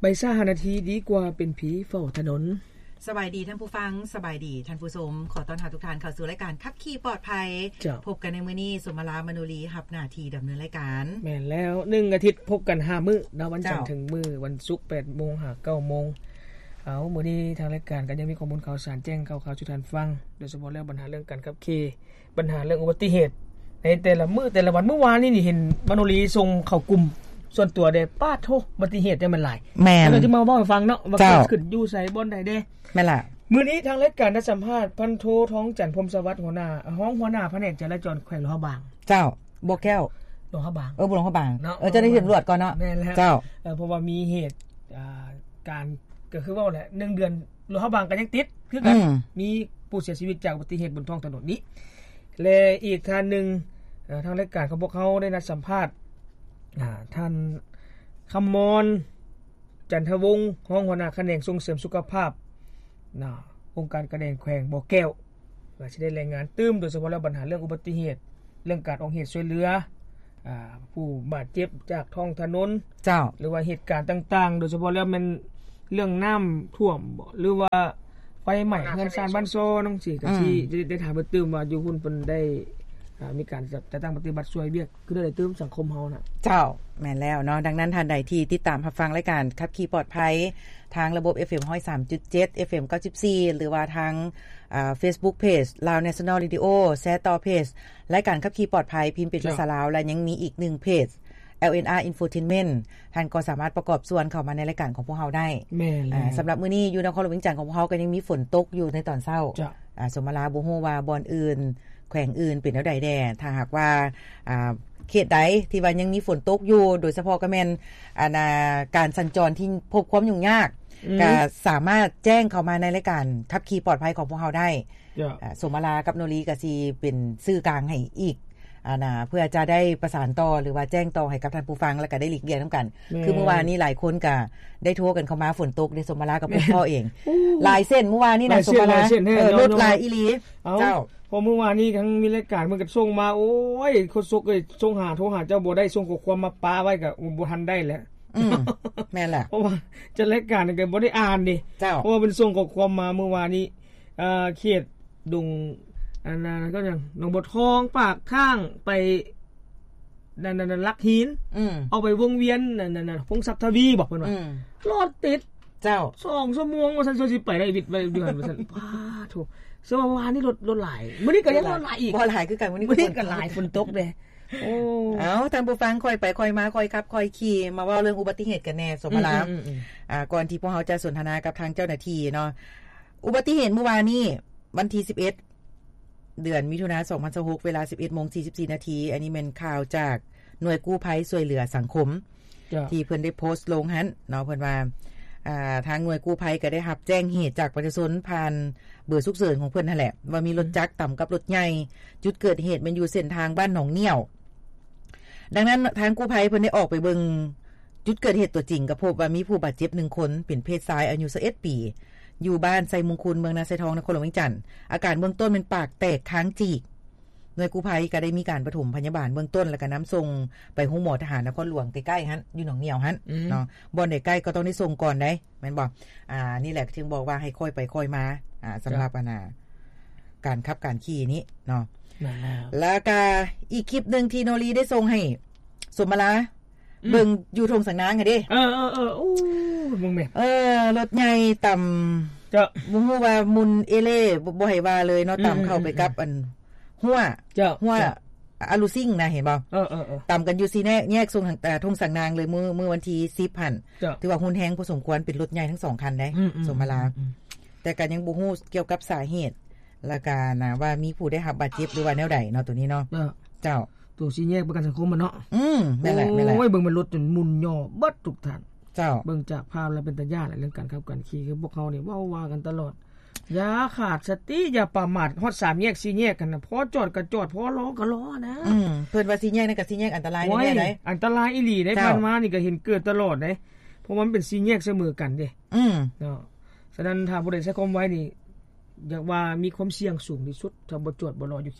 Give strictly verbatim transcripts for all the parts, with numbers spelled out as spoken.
ไปซ่าห้านาทีดีกว่าเป็นผีเฝ้าถนนสบายดีท่านผู้ฟังสบายดีท่านผู้ชมขอต้อนรับทุกท่านเข้าสู่รายการขับขี่ปลอดภัยพบกันในมื้อนี้สมรามโนรีรับหน้าที่ดำเนินรายการแม่นแล้วหนึ่งอาทิตย์พบกันห้ามื้อนะวันจันทร์ถึงมื้อวันศุกร์ แปดโมง ถึงเก้าโมงเอามื้อนี้ทางรายการก็ยังมีข้อมูลข่าวสารแจ้งข่าวๆสู่ท่านฟังโดยเฉพาะแล้วปัญหาเรื่องการขับขี่ปัญหาเรื่องอุบัติเหตุในแต่ละมื้อแต่ละวันเมื่อวานนี้นี่เห็นมโนรีส่งเข้ากลุ่มส่วนตัวได้ป้าโทอุบัติเหตุได้มันหลายแม่นแล้วก็จะมาเว้าให้ฟังเนาะว่าเกิดขึ้นอยู่ไสบ่อนใดเด้แม่นล่ะมื้อนี้ทางรายการได้สัมภาษณ์พันโทท้องจันทร์พรหมสวัสดิ์หัวหน้าห้องหัวหน้าแผนกจราจรแขวงหลวงพระบางเจ้าบ่แก้วหลวงพระบางเออบ่หลวงพระบางเออเจ้าหน้าที่ตำรวจก่อนเนาะแม่นแล้วเจ้าเออเพราะว่ามีเหตุอ่าการก็คือว่าแหละหนึ่งเดือนหลวงพระบางก็ยังติดคือกันมีผู้เสียชีวิตจากอุบัติเหตุบนท้องถนนนี้และอีกท่านนึงเอ่อทางรายการของพวกเขาได้นัดสัมภาษณ์อ่าท่านคำมรจันทวงศ์ห้องหัวหน้าแผนกส่งเสริมสุขภาพนะองค์การกระแดงแขวงบ่อแก้วว่าสิได้รายงานตื้มโดยเฉพาะแล้วปัญหาเรื่องอุบัติเหตุเรื่องการออกเหตุช่วยเหลืออ่าผู้บาดเจ็บจากท้องถนนเจ้าหรือว่าเหตุการณ์ต่างๆโดยเฉพาะแล้วมันเรื่องน้ำท่วมหรือว่าไฟไหม้เฮือนซานบ้านโซจังซี่ก็สิได้ถามเพิ่นตื้มว่าอยู่หุ่นเพิ่นได้อ่ามีการจัดตั้งปฏิบัติช่วยเวียกคือได้ตื้มสังคมเฮาน่ะเจ้าแม่นแล้วเนาะดังนั้นท่านใดที่ติดตามรับฟังรายการขับขี่ปลอดภัยทางระบบ เอฟ เอ็ม หนึ่งศูนย์สามจุดเจ็ด เอฟ เอ็ม เก้าสิบสี่หรือว่าทางอ่า Facebook Page Lao National Radio แชร์ต่อเพจรายการขับขี่ปลอดภัยพิมพ์เป็นภาษาลาวและยังมีอีกหนึ่งเพจ แอล เอ็น อาร์ Infotainment ท่านก็สามารถประกอบส่วนเข้ามาในรายการของพวกเราได้แม่นแล้วสำหรับมื้อนี้อยู่นครหลวงเวียงจันทน์ของพวกเราก็ยังมีฝนตกอยู่ในตอนเช้าอ่าสมมาลาบ่ฮู้ว่าบ่อนอื่นแขวงอื่นเป็นแนวใดแด่ถ้าหากว่าอ่าเขตใดที่ว่ายังมีฝนตกอยู่โดยเฉพาะก็แม่นอ่าการสัญจรที่พบความยุ่งยากก็สามารถแจ้งเข้ามาในรายการขับขี่ปลอดภัยของพวกเราได้อ่าสมมาลากับโนรีก็สิเป็นสื่อกลางให้อีกอ่านะเพื่อจะได้ประสานต่อหรือว่าแจ้งต่อให้กับท่านผู้ฟังแล้วก็ได้หลีกเลี่ยงนำกันคือเมื่อวานนี้หลายคนก็ได้โทรกันเข้ามาฝนตกได้สมมาลากับพวกพ่อเองหลายเส้นเมื่อวานนี้นะสมมาลาเออรถหลายอีหลีเจ้าพอเมื่อวานนี้ทั้งมีรายการมันก็ส่งมาโอ้ยคนซกเอ้ยส่งหาโทรหาเจ้าบ่ได้ส่งข้อความมาปาไว้ก็บ่ทันได้แล้วอืมแม่นล่ะเพราะว่าจะรายการก็บ่ได้อ่านดิเพราะว่าเป็นส่งข้อความมาเมื่อวานนี้เอ่อเขตดงอันนั้นก็อย่างหนองบัวทองปากทางไปนั่นๆลักหินอือเอาไปวงเวียนนั่นๆพงศักดิ์ทวีบอกเพิ่นว่ารถติดเจ้าสองชั่วโมงว่าซั่นสิไปได้วิดไปอยู่หั่นว่าซั่นพาโธ่สมวานนี่รถรถหลายมื้อนี้ก็ยังรถหลายอีกบ่หลายคือกันมื้อนี้ก็หลายฝนตกเด้โอ้เอ้าท่านผู้ฟังค่อยไปค่อยมาค่อยขับค่อยขี่มาเว้าเรื่องอุบัติเหตุกันแน่สมมาลาอ่าก่อนที่พวกเราจะสนทนากับทางเจ้าหน้าที่เนาะอุบัติเหตุเมื่อวานนี้วันที่สิบเอ็ดเดือนมิถุนายนสองพันยี่สิบหกเวลา สิบเอ็ดโมงสี่สิบสี่ นาทีอันนี้เป็นข่าวจากหน่วยกู้ภัยช่วยเหลือสังคมที่เพิ่นได้โพสต์ลงหั่นเนาะเพิ่นว่าอ่าทางหน่วยกู้ภัยก็ได้รับแจ้งเหตุจากประชาชนผ่านเบอร์ฉุกเฉินของเพิ่นนั่นแหละว่ามีรถจักรต่ำกับรถใหญ่จุดเกิดเหตุมันอยู่เส้นทางบ้านหนองเหนี่ยวดังนั้นทางกู้ภัยเพิ่นได้ออกไปเบิ่งจุดเกิดเหตุตัวจริงก็พบว่ามีผู้บาดเจ็บหนึ่งคนเป็นเพศชายอายุสิบเอ็ดปีอยู่บ้านไซมงคลเมืองนาไซทองนครหลวงเวียงจันทน์อาการเบื้องต้นเป็นปากแตกค้างจีกหน่วยกู้ภัยก็ได้มีการปฐมพยาบาลเบื้องต้นแล้วก็นำส่งไปโรงหมอทหารนครหลวงใกล้ๆหั่นอยู่หนองเหนี่ยวหั่นเนาะบ่อนใกล้ๆก็ต้องได้ส่งก่อนได้แม่นบ่อ่านี่แหละจึงบอกว่าให้ค่อยไปค่อยมาอ่าสำหรับอันน่ะการขับการขี่นี้เนาะแล้วก็อีกคลิปนึงที่โนรีได้ส่งให้สมมาลาเบิ่งอยู่ทงสังนางไงเด้เออๆๆโอ้มึงแม่เออรถใหญ่ต่ำจ้ะบ่ฮู้ว่ามุนเอเล่บ่ให้ว่าเลยเนาะต่ำเข้าไปกับอันหัวจ้ะหัวอะลูซิงนะเห็นบ่เออๆๆต่ำกันอยู่ซี่แน่แยกทรงทงสังนางเลยมื้อมื้อวันที่สิบหั่นถือว่าหุ่นแฮงพอสมควรเป็นรถใหญ่ทั้งสองคันได้สมมาลาแต่ก็ยังบ่ฮู้เกี่ยวกับสาเหตุแล้วก็นะว่ามีผู้ได้รับบาดเจ็บหรือว่าแนวใดเนาะตัวนี้เนาะเจ้าตัวสิแยกประกันสังคมมันเนาะอืมแม่นแหละแม่นแหละโอ้ยเบิ่งมันรถจนมุนย่อเบิดทุกท่านเจ้าเบิ่งจากภาพแล้วเป็นตาย้านเรื่องการขับการขี่คือพวกเขานี่เว้าว่ากันตลอดอย่าขาดสติอย่าประมาทฮอดสามแยกสี่แยกกันน่ะพอจอดก็จอดพอล้อก็ล้อนะอืมเพิ่นว่าสี่แยกนั่นก็สี่แยกอันตรายแน่ๆเด้อันตรายอีหลีได้ผ่านมานี่ก็เห็นเกิดตลอดเด้เพราะมันเป็นสี่แยกเสมอกันเด้อืมเนาะฉะนั้นถ้าบ่ได้ใช้ความไว้นี่อยากว่ามีความเสี่ยงสูงที่สุดถ้าบ่จอดบ่รออยู่เขตนั้น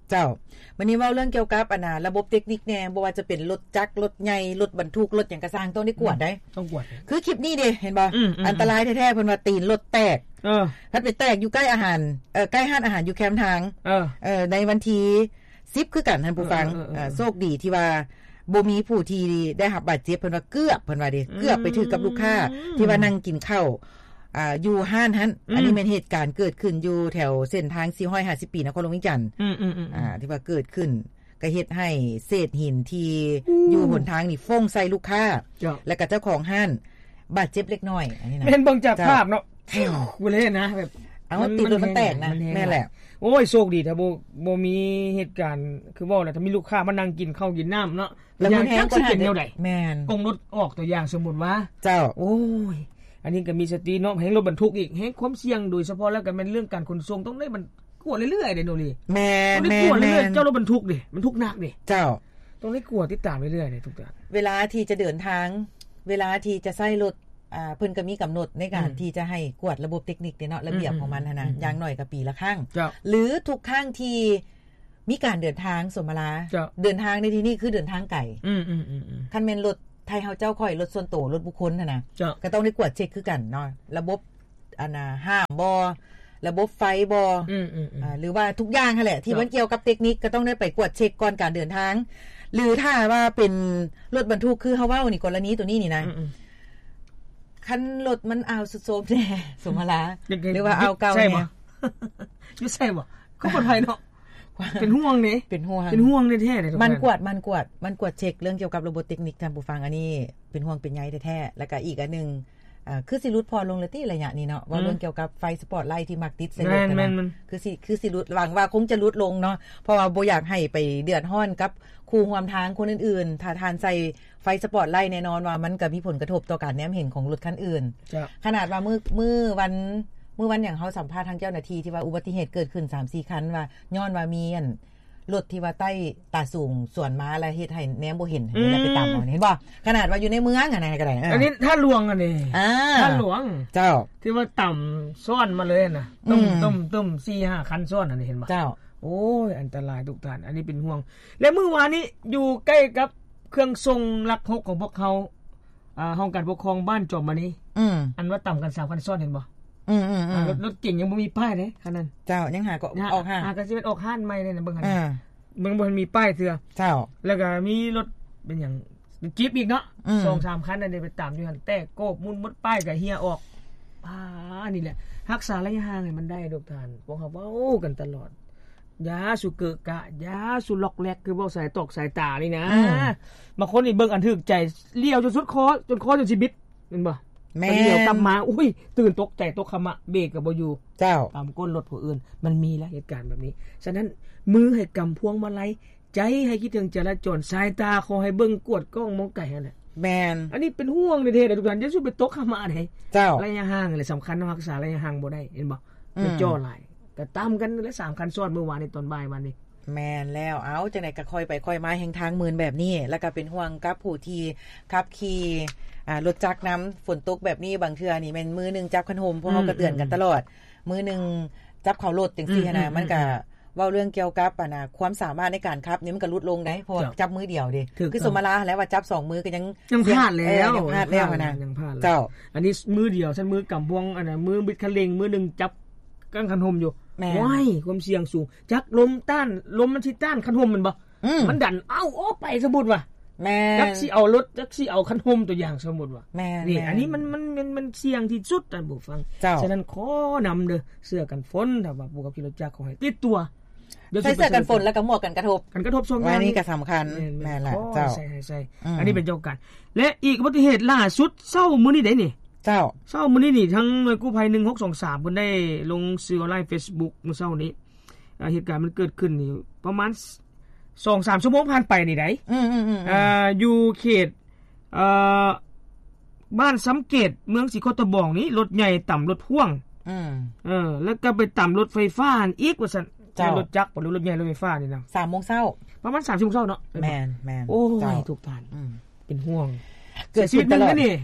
เจ้าวันนี้เว้าเรื่องเกี่ยวกับอันน่ะระบบเทคนิคแน่บ่ว่าจะเป็นรถจักรรถใหญ่รถบรรทุกรถหยังก็สร้างต้องได้กวดได้ต้องกวดคือคลิปนี้ดิเห็นบ่อันตรายแท้ๆเพิ่นว่าตีนรถแตกเออถ้าไปแตกอยู่ใกล้อาหารเอ่อใกล้ห้านอาหารอยู่แคมป์ทางเออเอ่อในวันที่สิบคือกันท่านผู้ฟังเอ่อโชคดีที่ว่าบ่มีผู้ที่ได้รับบาดเจ็บเพิ่นว่าเกือบเพิ่นว่าดิเกือบไปถึงกับลูกค้าที่ว่านั่งกินข้าวอ่าอยู่ห้านหั่นอันนี้เป็นเหตุการณ์เกิดขึ้นอยู่แถวเส้นทางสี่ร้อยห้าสิบปีนครหลวงวิจันทร์อือๆๆอ่าที่ว่าเกิดขึ้นก็เฮ็ดให้เศษหินที่อยู่หนทางนี่ฟ้องใส่ลูกค้าแล้วก็เจ้าของห้านบาดเจ็บเล็กน้อยอันนี้นะแม่นเบิ่งจากภาพเนาะบ่เลยนะแบบเอาติดรถมันแตกนะแม่แหละโอ้ยโชคดีถ้าบ่บ่มีเหตุการณ์คือว่าแล้วถ้ามีลูกค้ามานั่งกินข้าวกินน้ำเนาะแล้วมันแฮงก็เป็นแนวใดแม่นกงรถออกตัวอย่างสมมุติว่าเจ้าโอ้ยอันนี้ก็มีสติเนาะแฮงรถบรรทุกอีกแฮงความเสี่ยงโดยเฉพาะแล้วก็แม่นเรื่องการขนส่งต้องได้มันกวดเรื่อยๆเด้โนนี่แม่นแม่นๆเจ้ารถบรรทุกดิมันทุกหนักดิเจ้าต้องได้กวดติดตามเรื่อยๆเด้ทุกอย่างเวลาที่จะเดินทางเวลาที่จะใช้รถอ่าเพิ่นก็มีกำหนดในการที่จะให้กวดระบบเทคนิคเนาะระเบียบของมันนะอย่างน้อยก็ปีละครั้งหรือทุกครั้งที่มีการเดินทางสมมาลาเดินทางในที่นี้คือเดินทางไกลอือๆๆคันแม่นรถไทยเฮาเจ้าค่อยรถส่วนตัวรถบุคคลน่ะนะก็ต้องได้กวดเช็คคือกันเนาะระบบอันน่ะห้ามบ่ระบบไฟบ่อือๆอ่าหรือว่าทุกอย่างนั่นแหละที่มันเกี่ยวกับเทคนิคก็ต้องได้ไปกวดเช็คก่อนการเดินทางหรือถ้าว่าเป็นรถบรรทุกคือเฮาเว้านี่กรณีตัวนี้นี่นะคันรถมันเอาสุดโทรมแน่สมมาลาหรือว่าเอาเก่าแน่อยู่ใช่บ่ก็ปลอดภัยเนาะเป็นห่วงนี่เป็นห่วงเป็นห่วงแท้ๆเลยมันกวดมันกวดมันกวดเช็คเรื่องเกี่ยวกับระบบเทคนิคท่านผู้ฟังอันนี้เป็นห่วงเป็นใยแท้ๆแล้วก็อีกอันนึงอ่าคือสิรุดพอลงเลยติระยะนี้เนาะว่าเรื่องเกี่ยวกับไฟสปอตไลท์ที่มักติดใส่รถนะคือสิคือสิรุดหวังว่าคงจะรุดลงเนาะเพราะว่าบ่อยากให้ไปเดือดร้อนกับคู่ร่วมทางคนอื่นๆถ้าทานใส่ไฟสปอตไลท์แน่นอนว่ามันก็มีผลกระทบต่อการแนมเห็นของรถคันอื่นขนาดว่ามื้อมื้อวันมื้อวันอย่างเฮาสัมภาษณ์ทางเจ้าหน้าที่ที่ว่าอุบัติเหตุเกิดขึ้น สามสี่ คันว่าย้อนว่ามีอันรถที่ว่าใต้ตาสูงส่วนม้าแล้วเฮ็ดให้แนมบ่เห็นแล้วไปตามเอาเห็นบ่ขนาดว่าอยู่ในเมืองอันนั้นก็ได้อันนี้ท่าหลวงอันนี้อ่าท่าหลวงเจ้าที่ว่าต่ำซ่อนมาเลยน่ะตุ้มๆๆ สี่ห้า คันซ่อนอันนี้เห็นบ่เจ้าโอ้ยอันตรายทุกท่านอันนี้เป็นห่วงและมื้อวานนี้อยู่ใกล้กับเครื่องทรงหลักหกของพวกเขาอ่าห้องการปกครองบ้านจอมมานี้อืออันว่าต่ำกันสามคันซ่อนเห็นบ่อือๆๆรถรถเก่งยังบ่มีป้ายเด้คันนั้นเจ้ายังหาก็ออกห้างหาก็สิเป็นออกห้านใหม่เลยน่ะเบิ่งหั่นอ่าเบิ่งบ่มีป้ายเทื่อเจ้าแล้วก็มีรถเป็นหยังเป็นจิ๊บอีกเนาะ สองสาม คันนั่นได้ไปตามอยู่หั่นแตกโกบมุนหมดป้ายก็เหี่ยออกป้านี่แหละรักษาระยะห่างให้มันได้ทุกท่านพวกเขาเว้ากันตลอดยาสุเกะกะยาสุล็อกแลกคือเว้าสายตกสายตานี่นะบางคนนี่เบิ่งอันถึกใจเลี้ยวจนสุดคอจนคอจนสิบิดแม่นบ่แม่นเลี้ยวกลับมาอุ้ยตื่นตกใจตกขมะเบรกก็บ่อยู่เจ้าตามก้นรถผู้อื่นมันมีแล้วเหตุการณ์แบบนี้ฉะนั้นมือให้กำพวงมาลัยใจให้คิดถึงจราจรสายตาขอให้เบิ่งกวดกล้องมองไกลนั่นแหละแม่นอันนี้เป็นห่วงแท้ๆทุกท่านจะสู้ไปตกขมะได้เจ้าระยะห่างนี่สำคัญนะรักษาระยะห่างบ่ได้เห็นบ่มันจ่อหลายก็ตามกันแล้วสามคันซ้อนเมื่อวานนี้ตอนบ่ายวันนี้แม่นแล้วเอาจังได๋ก็ค่อยไปค่อยมาแห่งทางมื้นแบบนี้แล้วก็เป็นห่วงกับผู้ที่ขับขี่อ่ารถจักรนำฝนตกแบบนี้บางเทื่อนี่แม่นมือนึงจับคันโฮมพวกเฮาก็เตือนกันตลอดมือนึงจับเข้ารถจังซี่นะมันก็เว้าเรื่องเกี่ยวกับอ่ะนะความสามารถในการขับนี่มันก็ลดลงได้เพราะจับมือเดียวดิคือสมมาลาแล้วว่าจับสองมือก็ยังยังพลาดแล้วยังพลาดแล้วนะยังพลาดเจ้าอันนี้มือเดียวฉันมือกำพวงอันน่ะมือบิดคันเร่งมือนึงจับกังคันโฮมอยู่ว้ายความเสี่ยงสูงจักลมต้านลมมันสิต้านคันโฮมมันบ่มันดันเอ้าออกไปสมมุติว่าแม่จักสิเอารถจักสิเอาคันโฮมตัวอย่างสมมุติว่านี่อันนี้มันมันมันมันเสี่ยงที่สุดท่านผู้ฟังฉะนั้นขอนำเด้อเสื้อกันฝนถ้าว่าผู้ขับขี่รถจักรขอให้ติดตัวใส่เสื้อกันฝนแล้วก็หมวกกันกระทบกันกระทบสองอย่างนี้ก็สำคัญแม่นล่ะเจ้าใช่ๆๆอันนี้เป็นเจ้ากันและอีกอุบัติเหตุล่าสุดเช้ามื้อนี้ได้นี่เจ้าเช้ามื้อนี้นี่ทั้งหน่วยกู้ภัยหนึ่งหกสองสามเพิ่นได้ลงสื่อออนไลน์ Facebook เมื่อเช้านี้เหตุการณ์มันเกิดขึ้นนี่ประมาณ สองถึงสาม ชั่วโมงผ่านไปนี่ได้อือๆๆอ่าอยู่เขตเอ่อบ้านสำเกตเมืองสิโคตะบองนี้รถใหญ่ต่ำรถพ่วงอือเออแล้วก็ไปต่ำรถไฟฟ้าอีกว่าซั่นรถจักรบ่รถใหญ่รถไฟฟ้านี่นะสามโมงเช้าประมาณ สามชั่วโมงเช้าเนาะแม่นๆโอ้ยทุกท่านอืมเป็นห่วงเกิดชีวิตตลอดนี่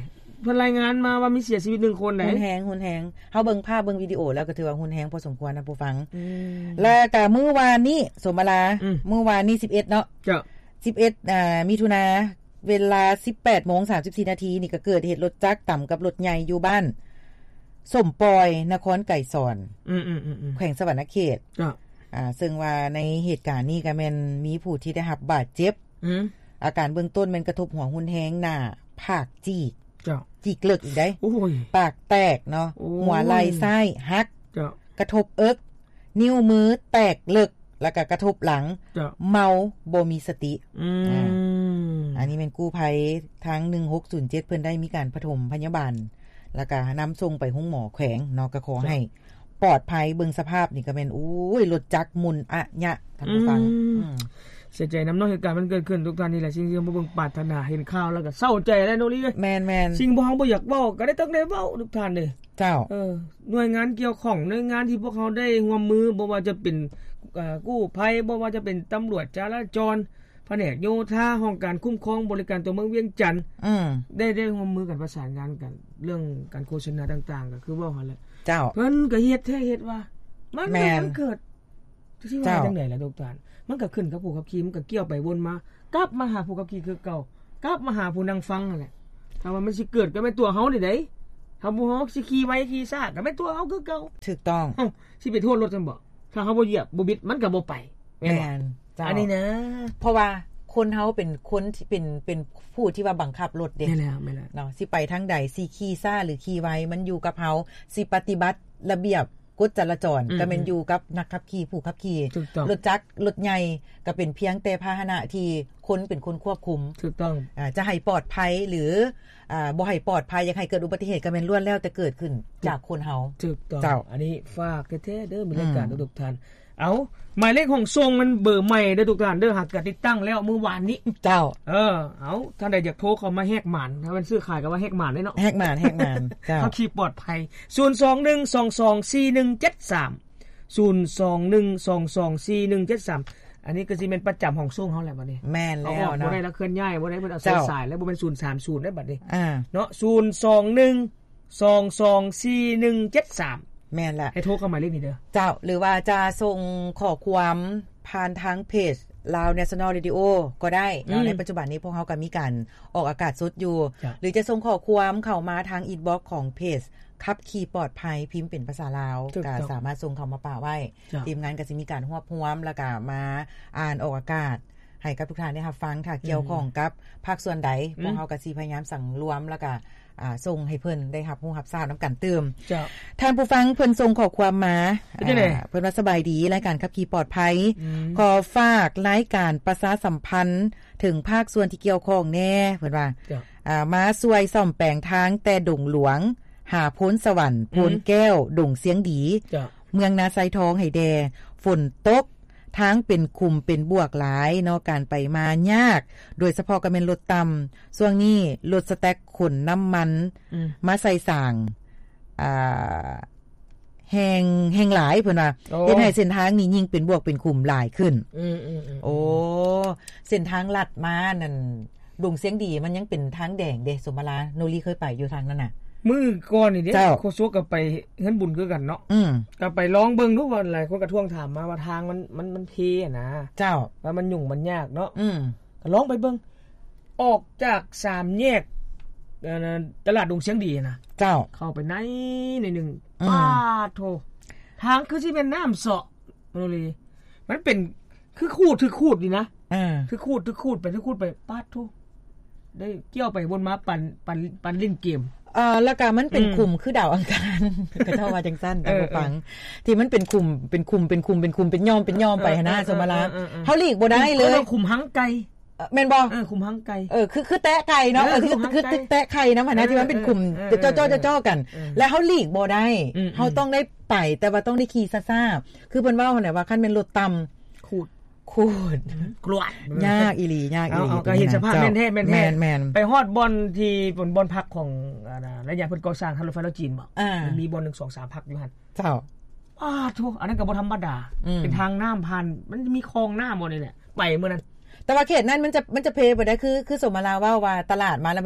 เพิ่นรายงานมาว่ามีเสียชีวิตหนึ่งคนไหนหุนแฮงหุนแฮงเฮาเบิ่งภาพเบิ่งวิดีโอแล้วก็ถือว่าหุนแฮงพอสมควรนะผู้ฟังแล้วก็มื้อวานนี้สมมาลามื้อวานนี้สิบเอ็ดเนาะจ้ะสิบเอ็ดอ่ามิถุนาเวลา สิบแปดโมงสามสิบสี่นาทีนี่ก็เกิดเหตุรถจักรต่ำกับรถใหญ่อยู่บ้านสมปอยนครไก่สอนอือๆๆแขวงสวรรณเขตจ้ะอ่าซึ่งว่าในเหตุการณ์นี้ก็แม่นมีผู้ที่ได้รับบาดเจ็บอืออาการเบื้องต้นแม่นกระทบหัวหุนแฮงหน้าผากจีกจ้ะจีกเลิกอีกได้โอ้ยปากแตกเนาะหัวไหล่ซ้ายหักจ้ะกระทบเอิกนิ้วมือแตกเลิกแล้วก็กระทบหลังเมาบ่มีสติอืมอันนี้เป็นกู้ภัยทั้งหนึ่งหกศูนย์เจ็ดเพิ่นได้มีการปฐมพยาบาลแล้วก็นำส่งไปโรงหมอแขวงเนาะก็ขอให้ปลอดภัยเบิ่งสภาพนี่ก็แม่นโอ้ยรถจักรหมุนอะยะท่านผู้ฟังเสียใจนำเนาะเหตุการณ์มันเกิดขึ้นทุกท่านนี่แหละสิ่งที่บ่เบิ่งปรารถนาเห็นข่าวแล้วก็เศร้าใจแล้วโนลี่แม่นๆสิ่งบ่เฮาบ่อยากเว้าก็ได้ต้องได้เว้าทุกท่านเด้เจ้าเออหน่วยงานเกี่ยวข้องหน่วยงานที่พวกเขาได้ร่วมมือบ่ว่าจะเป็นอ่ากู้ภัยบ่ว่าจะเป็นตำรวจจราจรแผนกโยธาห้องการคุ้มครองบริการตัวเมืองเวียงจันทน์อือได้ได้ร่วมมือกันประสานงานกันเรื่องการโฆษณาต่างๆก็คือเว้าหั่นแหละเจ้าเพิ่นก็เฮ็ดแท้เฮ็ดว่ามันมันเกิดที่ว่าจังได๋ล่ะทุกท่านมันก็ขึ้นกับผู้ขับขี่มันก็เกี่ยวไปวนมากลับมาหาผู้ขับขี่คือเก่ากลับมาหาผู้นั่งฟังนั่นแหละถ้าว่ามันสิเกิดก็แม่นตัวเฮานี่เด้ถ้าบ่เฮาสิขี่ไว้ขี่ซ่าก็แม่นตัวเฮาคือเก่าถูกต้องเอ้าสิไปโทษรถซั่นบ่ถ้าเฮาบ่เหยียบบ่บิดมันก็บ่ไปแม่นจ้าอันนี้นะเพราะว่าคนเฮาเป็นคนที่เป็นเป็นผู้ที่ว่าบังคับรถเด้แม่นแล้วแม่นแล้วเนาะสิไปทางใดสิขี่ซ่าหรือขี่ไวมันอยู่กับเฮาสิปฏิบัติระเบียบกฎจราจรก็แม่นอยู่กับนักขับขี่ผู้ขับขี่รถจักรรถใหญ่ก็เป็นเพียงแต่พาหนะที่คนเป็นคนควบคุมถูกต้องอ่าจะให้ปลอดภัยหรืออ่าบ่ให้ปลอดภัยอยากให้เกิดอุบัติเหตุก็แม่นล้วนแล้วแต่เกิดขึ้นจากคนเฮาถูกต้องอันนี้ฝากแท้ๆเด้อมีรายการทุกท่านเอาหมายเลขของทรงมันเบอร์ใหม่เด้อทุกท่านเด้อหากติดตั้งแล้วเมื่อวานนี้เจ้าเออเอาท่านใดอยากโทรเข้ามาแฮกหมานถ้ามันซื้อขายก็ว่าแฮกหมานได้เนาะแฮกหมานแฮกหมานเจ้าเขาขี่ปลอดภัยศูนย์ สอง หนึ่ง สอง สอง สี่ หนึ่ง เจ็ด สาม ศูนย์ สอง หนึ่ง สอง สอง สี่ หนึ่ง เจ็ด สามอันนี้ก็สิเป็นประจำของทรงเฮาแหละบัดนี้แม่นแล้วเนาะบ่ได้ละเคลื่อนย้ายบ่ได้เพิ่นเอาสายๆแล้วบ่เป็นศูนย์ สามศูนย์ได้บัดนี้อ่าเนาะศูนย์ สอง หนึ่ง สอง สอง สี่ หนึ่ง เจ็ด สามแม่นล่ะให้โทรเข้ามาเลขนี้เด้อเจ้าหรือว่าจะส่งข้อความผ่านทางเพจ Lao National Radio ก็ได้เนาะในปัจจุบันนี้พวกเฮาก็มีการออกอากาศสดอยู่หรือจะส่งข้อความเข้ามาทางอินบ็อกซ์ของเพจขับขี่ปลอดภัยพิมพ์เป็นภาษาลาวก็สามารถส่งเข้ามาป่าไว้ทีมงานก็สิมีการรวบรวมแล้วก็มาอ่านออกอากาศให้กับทุกท่านได้รับฟังถ้าเกี่ยวข้องกับภาคส่วนใดพวกเฮาก็สิพยายามสั่งรวมแล้วก็อ่าส่งให้เพิ่นได้รับรู้รับทราบนํากันเติมท่านผู้ฟังเพิ่นส่งข้อความมาเพิ่นว่าสบายดีรายการขับขี่ปลอดภัยขอฝากรายการประชาสัมพันธ์ถึงภาคส่วนที่เกี่ยวข้องแน่เพิ่นว่าอ่ามาช่วยซ่อมแปลงทางแต่ดงหลวงหาพ้นสวรรค์พ้นแก้วดงเสียงดีเมืองนาไซทองให้แดฝนตกทางเป็นคุมเป็นบวกหลายเนาะการไปมายากโดยเฉพาะก็เป็นรถต่ำช่วงนี้รถสแต็กขนน้ำมันมาใส่สร้างอ่าแห่งแห่งหลายเพิ่นว่าเฮ็ดให้เส้นทางนี้ยิ่งเป็นบวกเป็นคุมหลายขึ้นอือๆๆโอ้เส้นทางลัดมานั่นดงเสียงดีมันยังเป็นทางแดงเด้สมมาลาโนรีเคยไปอยู่ทางนั้นน่ะมื้อก่อนนี่เด้โคโซก็ไปเฮือนบุญคือกันเนาะอือก็ไปลองเบิ่งดูว่าหลายคนก็ทวงถามมาว่าทางมันมันมันเพอ่ะนะเจ้าว่ามันยุ่งมันยากเนาะอือก็ลองไปเบิ่งออกจากสามแยกเอ่อตลาดดงเสียงดีนะเจ้าเข้าไปในในนึงป้าโธทางคือสิเป็นน้ำเสาะโนลีมันเป็นคือคูดคือคูดนี่นะเออคือคูดคือคูดไปคือคูดไปป้าโธได้เกี่ยวไปวนมาปั่นปั่นปั่นเล่นเกมเอ่อแล้วก็มันเป็นคุมคือดาวอังคารก็เท่าว่าจังซั่นตามฟังที่มันเป็นคุมเป็นคุมเป็นคุมเป็นคุมเป็นย่อมเป็นย่อมไปหน้าสมมาลาเฮาหลีกบ่ได้เลยคุมหังไก่แม่นบ่เออคุมหังไก่เออคือคือแตะไก่เนาะเออคือคือแตะไข่นำหั่นนะที่มันเป็นคุมจ้อๆๆๆกันแล้วเฮาหลีกบ่ได้เฮาต้องได้ไปแต่ว่าต้องได้ขี่ซ่าๆคือเพิ่นว่าหั่นน่ะว่าคันแม่นรถต่ำคูดคูดกลวดยากอีหลียากอีหลีก็เห็นสภาพแม่นแท้แม่นแท้ไปฮอดบ่อนที่บนบ่อนพักของอ่าระยะเพิ่นก่อสร้างทางรถไฟลาวจีนบ่มันมีบ่อนหนึ่ง สอง สามพักอยู่หั่นเจ้าอ้าโธอันนั้นก็บ่ธรรมดาเป็นทางน้ำผ่านมันมีคลองน้ำบ่นี่แหละไปมื้อนั้นแต่ว่าเขตนั้นมันจะมันจะเพไปได้คือคือสมมาลาว่าว่าตลาดมาแล้วมันเจอ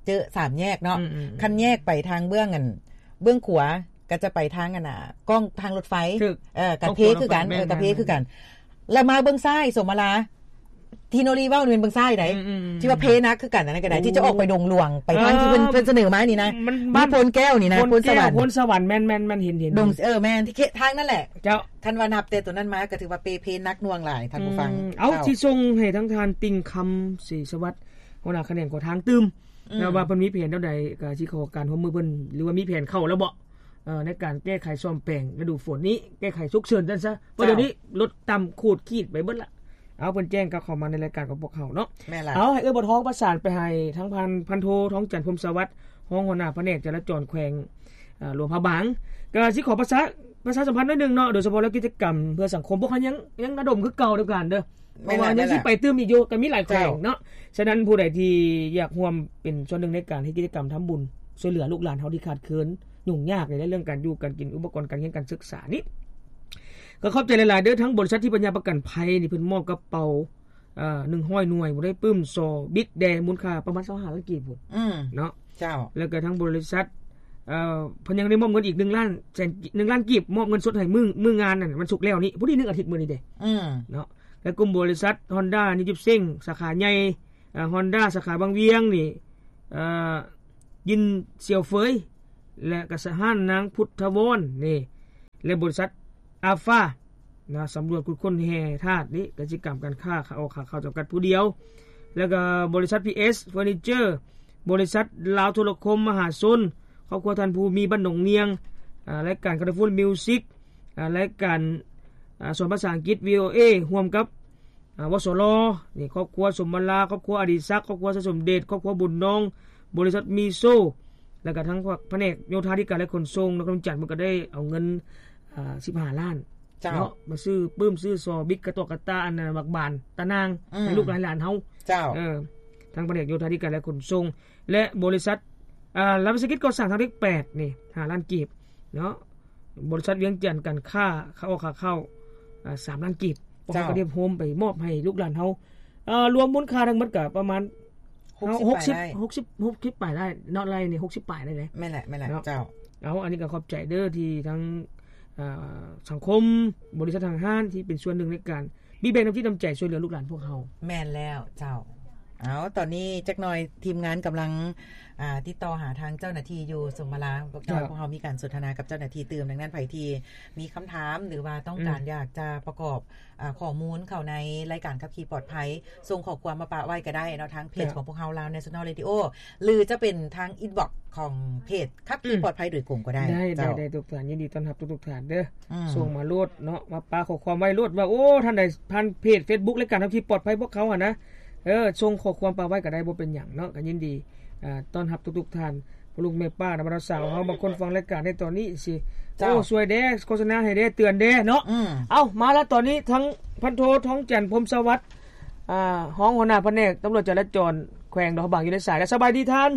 เจอสามแยกเนาะคันแยกไปทางเบื้องอันเบื้องขวาก็จะไปทางอันน่ะกล้องทางรถไฟเออกะเพคือกันเออกะเพคือกันแล้วมาเบื้องซ้ายสมมาลาที่โนรีว่าเป็นเบื้องซ้ายไหนที่ว่าเพนักคือกันนั่นก็ได้ที่จะออกไปดงหลวงไปทางที่เพิ่นเพิ่นเสนอมานี่นะบ้านพลแก้วนี่นะพลสวรรค์พลสวรรค์แม่นๆมันเห็นๆดงเออแม่นที่ทางนั่นแหละเจ้าคันว่านับแต่ตัวนั้นมาก็ถือว่าเปเพนักน่วงหลายท่านผู้ฟังเอาที่ส่งให้ทั้งทานติงคำศรีสวัสดิ์หัวหน้าคะแนนของทางตึมแล้วว่าเพิ่นมีแผนเท่าใดก็สิขอการร่วมมือเพิ่นหรือว่ามีแผนเข้าแล้วบ่เอ่อในการแก้ไขซ่อมแปลงฤดูฝนนี้แก้ไขฉุกเฉินจังซะเพราะเดี๋ยวนี้รถต่ำขูดขีดไปเบิดละเอาเพิ่นแจ้งกับเข้ามาในรายการของพวกเฮาเนาะเอาให้เอื้อบ่ท้องประสานไปให้ทั้งพันพันโทท้องจันทร์พรหมสวัสดิ์ห้องหัวหน้าแผนกจราจรแขวงอ่าหลวงพระบางก็สิขอประชาประชาสัมพันธ์นิดนึงเนาะโดยเฉพาะแล้วกิจกรรมเพื่อสังคมพวกเฮายังยังระดมคือเก่าเดียวกันเด้อเพราะว่ายังสิไปตื้มอีกอยู่ก็มีหลายแขวงเนาะฉะนั้นผู้ใดที่อยากร่วมเป็นส่วนหนึ่งในการให้กิจกรรมทำบุญช่วยเหลือลูกหลานเฮาที่ขาดเคินยุ่งยากในเรื่องการอยู่การกินอุปกรณ์การเรียนการศึกษานี่ก็ขอบใจหลายๆเด้อทั้งบริษัทที่ปัญญาประกันภัยนี่เพิ่นมอบกระเป๋าอ่าหนึ่งร้อยหน่วยบ่ได้ปึ้มซอบิ๊กแดงมูลค่าประมาณยี่สิบห้าล้านกีบพุ่นอือเนาะเจ้าแล้วก็ทั้งบริษัทเอ่อเพิ่นยังได้มอบเงินอีกหนึ่งล้านแสนหนึ่งล้านกีบมอบเงินสดให้มื้อมื้องานนั่นมันสุกแล้วนี่พุ่นนี่หนึ่งอาทิตย์มื้อนี้เด้อือเนาะแล้วกลุ่มบริษัท Honda นิจิบเซ้งสาขาใหญ่อ่า Honda สาขาบางเวียงนี่เอ่อยินเสี่ยวเฟยและกสหานนางพุทธวรนี่และบริษัทอาฟานะสำรวจคุณคนแห่ธาตุนี้กิจกรรมการค้าเอาขาเข้าจำกัดผู้เดียวแล้วก็บริษัท พี เอส เฟอร์นิเจอร์บริษัทลาวโทรคมมหาชนครอบครัวท่านผู้มีบ้านหนองเนียงอ่ารายการคาร์ฟูลมิวสิกอ่ารายการอ่าสอนภาษาอังกฤษ วี โอ เอ ร่วมกับอ่าวสลนี่ครอบครัวสมมาลาครอบครัวอดิศักดิ์ครอบครัวสมเด็จครอบครัวบุญน้องบริษัทมีโซแล้วก็ทั้งแผนกโยธาธิการและขนส่งนครจันทร์มันก็ได้เอาเงินอ่าสิบห้าล้านเนาะมาซื้อปื้มซื้อซอบิ๊กกระตอกกระตาอันนั้นบักบานตะนางให้ลูกหลานๆเฮาเจ้าเออทั้งแผนกโยธาธิการและขนส่งและบริษัทอ่ารัฐวิสาหกิจก่อสร้างทางเลขแปดนี่ห้าล้านกีบเนาะบริษัทเวียงจันทร์การค้าเข้าออกค่าเข้าอ่าสามล้านกีบพวกเขาก็เตรียมโฮมไปมอบให้ลูกหลานเฮาเอ่อรวมมูลค่าทั้งหมดก็ประมาณหกสิบ หกสิบ หกสิบ หกสิบปลายได้เนาะไรนี่หกสิบปลายได้เลยไม่แหละไม่แหละเจ้าเอาอันนี้ก็ขอบใจเด้อที่ทั้งอ่าสังคมบริษัททางห้างที่เป็นส่วนหนึ่งในการมีแบ่งน้ำจิตน้ำใจช่วยเหลือลูกหลานพวกเฮาแม่นแล้วเจ้าเอาตอนนี้จักหน่อยทีมงานกำลังอ่าติดต่อหาทางเจ้าหน้าที่อยู่ส่งมาลาพวกเราพวกเฮามีการสนทนากับเจ้าหน้าที่เติมดังนั้นไผที่มีคำถามหรือว่าต้องการอยากจะประกอบอ่าข้อมูลเข้าในรายการขับขี่ปลอดภัยส่งข้อความมาปะไว้ก็ได้เนาะทางเพจของพวกเฮาลาว National Radio หรือจะเป็นทางอินบ็อกซ์ของเพจขับขี่ปลอดภัยโดยกลุ่มก็ได้ได้ได้ทุกท่านยินดีต้อนรับทุกๆท่านเด้อส่งมาโลดเนาะมาปะข้อความไว้โลดว่าโอ้ท่านใดผ่านเพจ Facebook รายการขับขี่ปลอดภัยพวกเขาอ่ะนะเออส่งข้อความปะไว้ก็ได้บ่เป็นหยังเนาะก็ยินดีอ่าต้อนรับทุกๆท่านพ่อลุงแม่ป้านะบ่าวสาวเฮาบางคนฟังรายการในตอนนี้สิโอ้สวยแด้โฆษณาให้แด้เตือนแด้เนาะเอ้ามาแล้วตอนนี้ทั้งพันโทท้องจันทร์พรหมสวัสดิ์อ่าห้องหัวหน้าแผนกตำรวจจราจรแขวงดอกบางอยู่ในสายแล้วสบายดีท่าน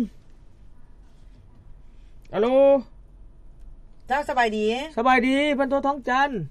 ฮัลโหลเจ้าสบายดีสบายดีพันโทท้องจันทร์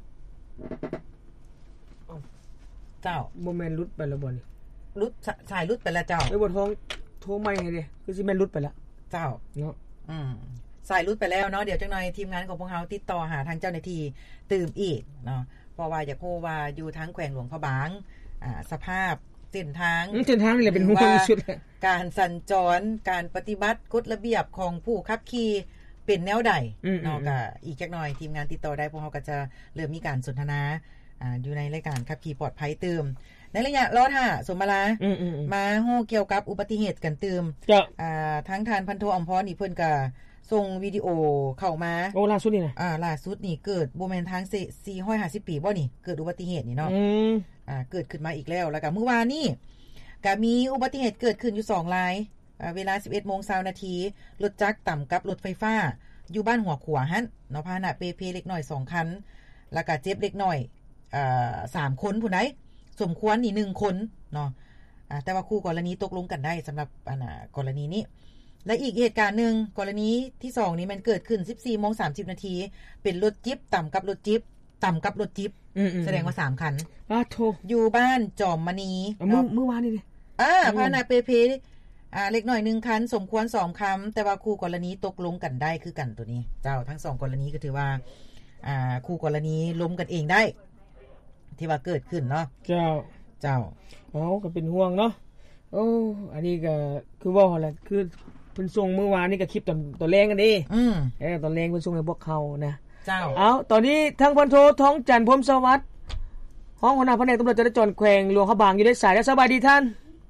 เจ้าบ่แม่นหลุดไปแล้วบ่นี่หลุดสายหลุดไปแล้วเจ้าไอ้บ่ท้องโทรใหม่ให้ดิคือสิแม่นหลุดไปแล้วเจ้าเนาะอืมสายรุดไปแล้วเนาะเดี๋ยวจักหน่อยทีมงานของพวกเฮาติดต่อหาทางเจ้าหน้าที่ตื่มอีกเนาะเพราะว่าอยากโฮว่าอยู่ทางแขวงหลวงพระบางอ่าสภาพเส้นทางเส้นทางนี่แหละเป็นห่วงที่สุดการสัญจรการปฏิบัติกฎระเบียบของผู้ขับขี่เป็นแนวใดเนาะก็อีกจักหน่อยทีมงานติดต่อได้พวกเฮาก็จะเริ่มมีการสนทนาอ่าอยู่ในรายการขับขี่ปลอดภัยตื่มในระยะรอท่าสมมาลามาฮู้เกี่ยวกับอุบัติเหตุกันตื่มอ่าทั้งทานพันโทอมพรนี่เพิ่นก็ส่งวิดีโอเข้ามาโอ้ล่าสุดนี่นะอ่าล่าสุดนี่เกิดบ่แม่นทางสี่ร้อยห้าสิบปีบ่นี่เกิดอุบัติเหตุนี่เนาะอืมอ่าเกิดขึ้นมาอีกแล้วแล้วก็เมื่อวานนี้ก็มีอุบัติเหตุเกิดขึ้นอยู่สองรายอ่าเวลา สิบเอ็ดโมงยี่สิบนาทีรถจักรต่ำกับรถไฟฟ้าอยู่บ้านหัวขวาหั่นเนาะพาหนะเปเพเล็กน้อยสองคันแล้วก็เจ็บเล็กน้อยอ่าสามคนผู้ใดสมควรนี่หนึ่งคนเนาะอ่าแต่ว่าคู่กรณีตกลงกันได้สำหรับอันน่ะกรณีนี้และอีกเหตุการณ์นึงกรณีที่สองนี้มันเกิดขึ้น สิบสี่โมงสามสิบนาทีเป็นรถจิ๊บต่ำกับรถจิ๊บต่ำกับรถจิ๊บแสดงว่าสามคันอ้าโธอยู่บ้านจอมมณีเมื่อเมื่อวานนี่ดิอ่าพานาเปเพอ่าเล็กน้อยหนึ่งคันสมควรสองคำแต่ว่าคู่กรณีตกลงกันได้คือกันตัวนี้เจ้าทั้งสองกรณีก็ถือว่าอ่าคู่กรณีล้มกันเองได้ที่ว่าเกิดขึ้นเนาะเจ้าเจ้าเอ้าก็เป็นห่วงเนาะโอ้อันนี้ก็คือว่าแหละคือเพิ่นส่งเมื่อวานนี่ก็คลิปตอนตอนแรงกันดิอือเออตอนแรงเพิ่นส่งให้พวกเขานะเจ้าเอ้าตอนนี้ทางพันโทท้องจันทร์พรหมสวัสดิ์ห้องหัวหน้าแผนกตำรวจจราจรแขวงหลวงพระบางอยู่ในสายแล้วสบายดีท่าน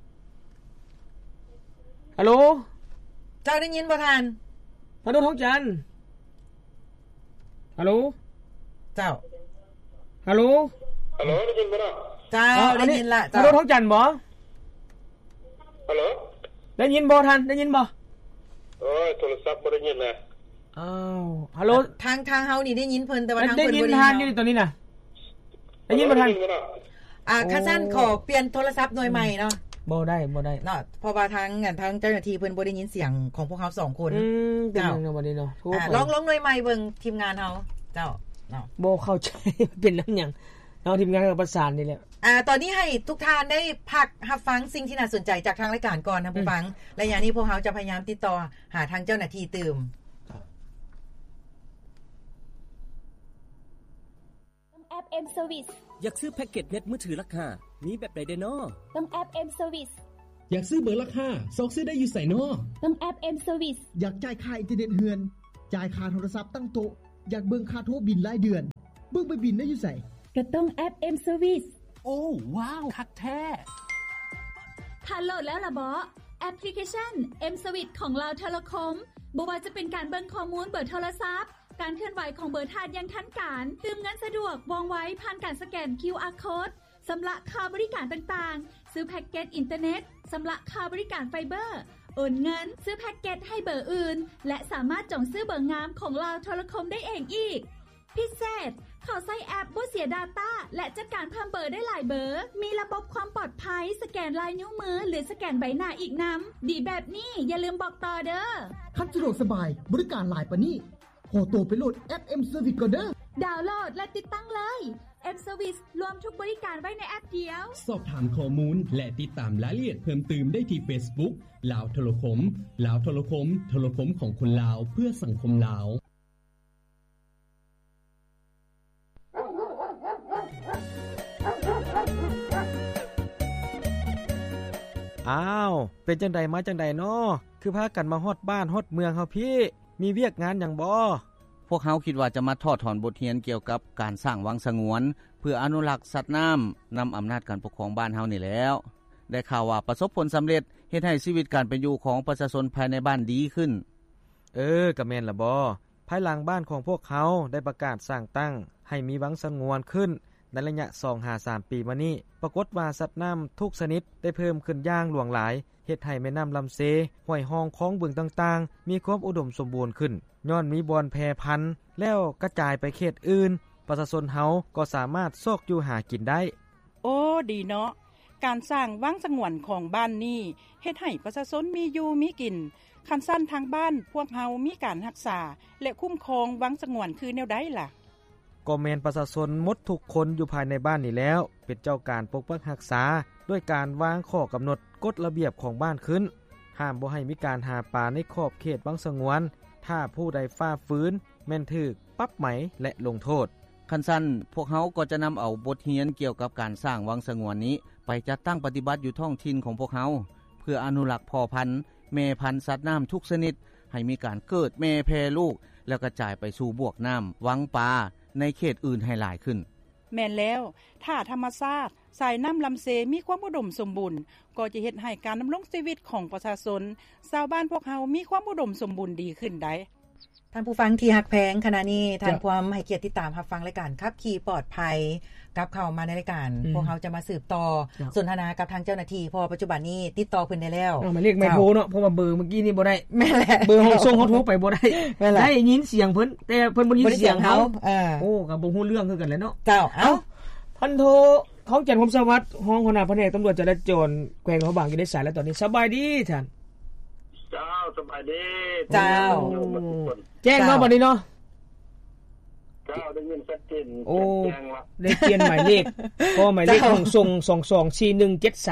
ฮัลโหลเจ้าได้ยินบ่ท่านพันโทท้องจันทร์ฮัลโหลเจ้าฮัลโหลฮัลโหลได้ยินบ่ล่ะเจ้าได้ยินละพันโทท้องจันทร์บ่ฮัลโหลได้ยินบ่ท่านได้ยินบ่โอ้ยโทรศัพท์บ่ได้ยินนะอ้าวฮัลโหลทางทางเฮานี่ได้ยินเพิ่นแต่ว่าทางเพิ่นบ่ได้ยินได้ยินท่านอยู่ตอนนี้น่ะได้ยินบ่ท่านอ่าคันซั่นขอเปลี่ยนโทรศัพท์หน่วยใหม่เนาะบ่ได้บ่ได้เนาะเพราะว่าทางทางเจ้าหน้าที่เพิ่นบ่ได้ยินเสียงของพวกเฮาสองคนอืมเจ้าบ่ได้เนาะอ่าลองลองหน่วยใหม่เบิ่งทีมงานเฮาเจ้าเนาะบ่เข้าใจเป็นนำหยังเนาะทีมงานก็ประสานนี่แหละอ่าตอนนี้ให้ทุกท่านได้พักรับฟังสิ่งที่น่าสนใจจากทางรายการก่อนท่านผู้ฟังและอย่างนี้พวกเฮาจะพยายามติดต่อหาทางเจ้าหน้าที่ตื่มแอป M Service อยากซื้อแพ็กเกจเน็ตมือถือราคามีแบบใดเด้อน้อต้องแอป M Service อยากซื้อเบอร์ราคาซอกซื้อได้อยู่ไสน้อต้องแอป M Service อยากจ่ายค่าอินเทอร์เน็ตเฮือนจ่ายค่าโทรศัพท์ตั้งโต๊ะอยากเบิ่งค่าโทรบิลรายเดือนเบิ่งไปบิลได้อยู่ไสก็ต้องแอป M Service โอ้ว้าวคักแท้ถ้าโหลดแล้วล่ะบ่แอปพลิเคชัน M Service ของเราโทรคมบ่ว่าจะเป็นการเบิ่งข้อมูลเบอร์โทรศัพท์การเคลื่อนไหวของเบอร์ธาตุยังทันการตื่มเงินสะดวกวางไว้ผ่านการสแกน คิว อาร์ Code สำหรับค่าบริการต่างๆซื้อแพ็กเกจอินเทอร์เน็ตสำหรับค่าบริการไฟเบอร์โอนเงินซื้อแพ็กเกจให้เบอร์อื่นและสามารถจองซื้อเบอร์งามของเราโทรคมได้เองอีกพิเศษขอใช้แอปบ่เสีย data และจัดการเพิ่มเบอร์ได้หลายเบอร์มีระบบความปลอดภัยสแกนลายนิ้วมือหรือสแกนใบหน้าอีกนำดีแบบนี้อย่าลืมบอกต่อเด้อคันสะดวกสบายบริการหลายปานนี้ขอตัวไปโหลดแอป M Service ก่อนเด้อดาวน์โหลดและติดตั้งเลย M Service รวมทุกบริการไว้ในแอปเดียวสอบถามข้อมูลและติดตามรายละเอียดเพิ่มเติมได้ที่ Facebook ลาวโทรคมลาวโทรคมโทรคมของคนลาวเพื่อสังคมลาวอ้าวเป็นจังใดมาจังใดน้อคือพากันมาฮอดบ้านฮอดเมืองเฮาพี่มีเวียกงานหยังบ่พวกเฮาคิดว่าจะมาทอดถอนบทเรียนเกี่ยวกับการสร้างวังสงวนเพื่ออนุรักษ์สัตว์น้ำนำอำนาจการปกครองบ้านเฮานี่แล้วได้ข่าวว่าประสบผลสำเร็จเฮ็ดให้ชีวิตการเป็นอยู่ของประชาชนภายในบ้านดีขึ้นเออก็แม่นล่ะบ่ภายหลังบ้านของพวกเขาได้ประกาศสร้างตั้งให้มีวังสงวนขึ้นในระยะ สองถึงห้า สาม ปีมานี้ปรากฏว่าสัตว์น้ำทุกชนิดได้เพิ่มขึ้นอย่างหลวงหลายเฮ็ดให้แม่น้ำลำเซห้วยห้องของบึงต่างๆมีความอุดมสมบูรณ์ขึ้นย้อนมีบ่อนแพร่พันธุ์แล้วกระจายไปเขตอื่นประชาชนเฮาก็สามารถซอกอยู่หากินได้โอ้ดีเนาะการสร้างวังสงวนของบ้านนี้เฮ็ดให้ประชาชนมีอยู่มีกินคันสั้นทางบ้านพวกเฮามีการรักษาและคุ้มครองวังสงวนคือแนวใดล่ะก็แม่นประชาชนหมดทุกคนอยู่ภายในบ้านนี่แล้วเป็นเจ้าการปกปักรักษาด้วยการวางข้อกำหนดกฎระเบียบของบ้านขึ้นห้ามบ่ให้มีการหาปลาในขอบเขตวังสงวนถ้าผู้ใดฝ่าฝืนแม่นถูกปรับไหมและลงโทษคันสั้นพวกเฮาก็จะนำเอาบทเรียนเกี่ยวกับการสร้างวังสงวนนี้ไปจัดตั้งปฏิบัติอยู่ท้องถิ่นของพวกเฮาเพื่ออนุรักษ์พ่อพันธุ์แม่พันธุ์สัตว์น้ำทุกชนิดให้มีการเกิดแม่แพร่ลูกแล้วกระจายไปสู่บวกน้ำวังปลาในเขตอื่นให้หลายขึ้นแม่นแล้วถ้าธรรมชาติสายน้ำลำเซมีความอุดมสมบูรณ์ก็จะเฮ็ดให้การดำรงชีวิตของประชาชนชาวบ้านพวกเฮามีความอุดมสมบูรณ์ดีขึ้นได้ท่านผู้ฟังที่ฮักแพงขณะนี้ท่านผู้ให้เกียรติติดตามรับฟังรายการขับขี่ปลอดภัยกับเข้ามาในรายการพวกเฮาจะมาสืบต่อสนทนากับทางเจ้าหน้าที่พอปัจจุบันนี้ติดต่อเพิ่นได้แล้วเอามาเรียกไม่โทรเนาะเพราะว่าเบอร์เมื่อกี้นี่บ่ได้แม่นแหละเบอร์ห้องส่งเฮาโทรไปบ่ได้ได้ยินเสียงเพิ่นแต่เพิ่นบ่ยินเสียงเฮาเออโอ้ก็บ่ฮู้เรื่องคือกันแหละเนาะเจ้าเอ้าพันโทท้องจันทร์พรหมสวัสดิ์ห้องหัวหน้าแผนกตำรวจจราจรแขวงเขาบางอยู่ในสายแล้วตอนนี้สบายดีท่านเจ้าสบายดีเจ้าแจ้งมาบัดนี้เนาะเจ้าได้ยินชัดเจนโอ้ได้เปลี่ยนหมายเลขพอหมายเลขของส่งสองสองสี่หนึ่งเจ็ดสามโท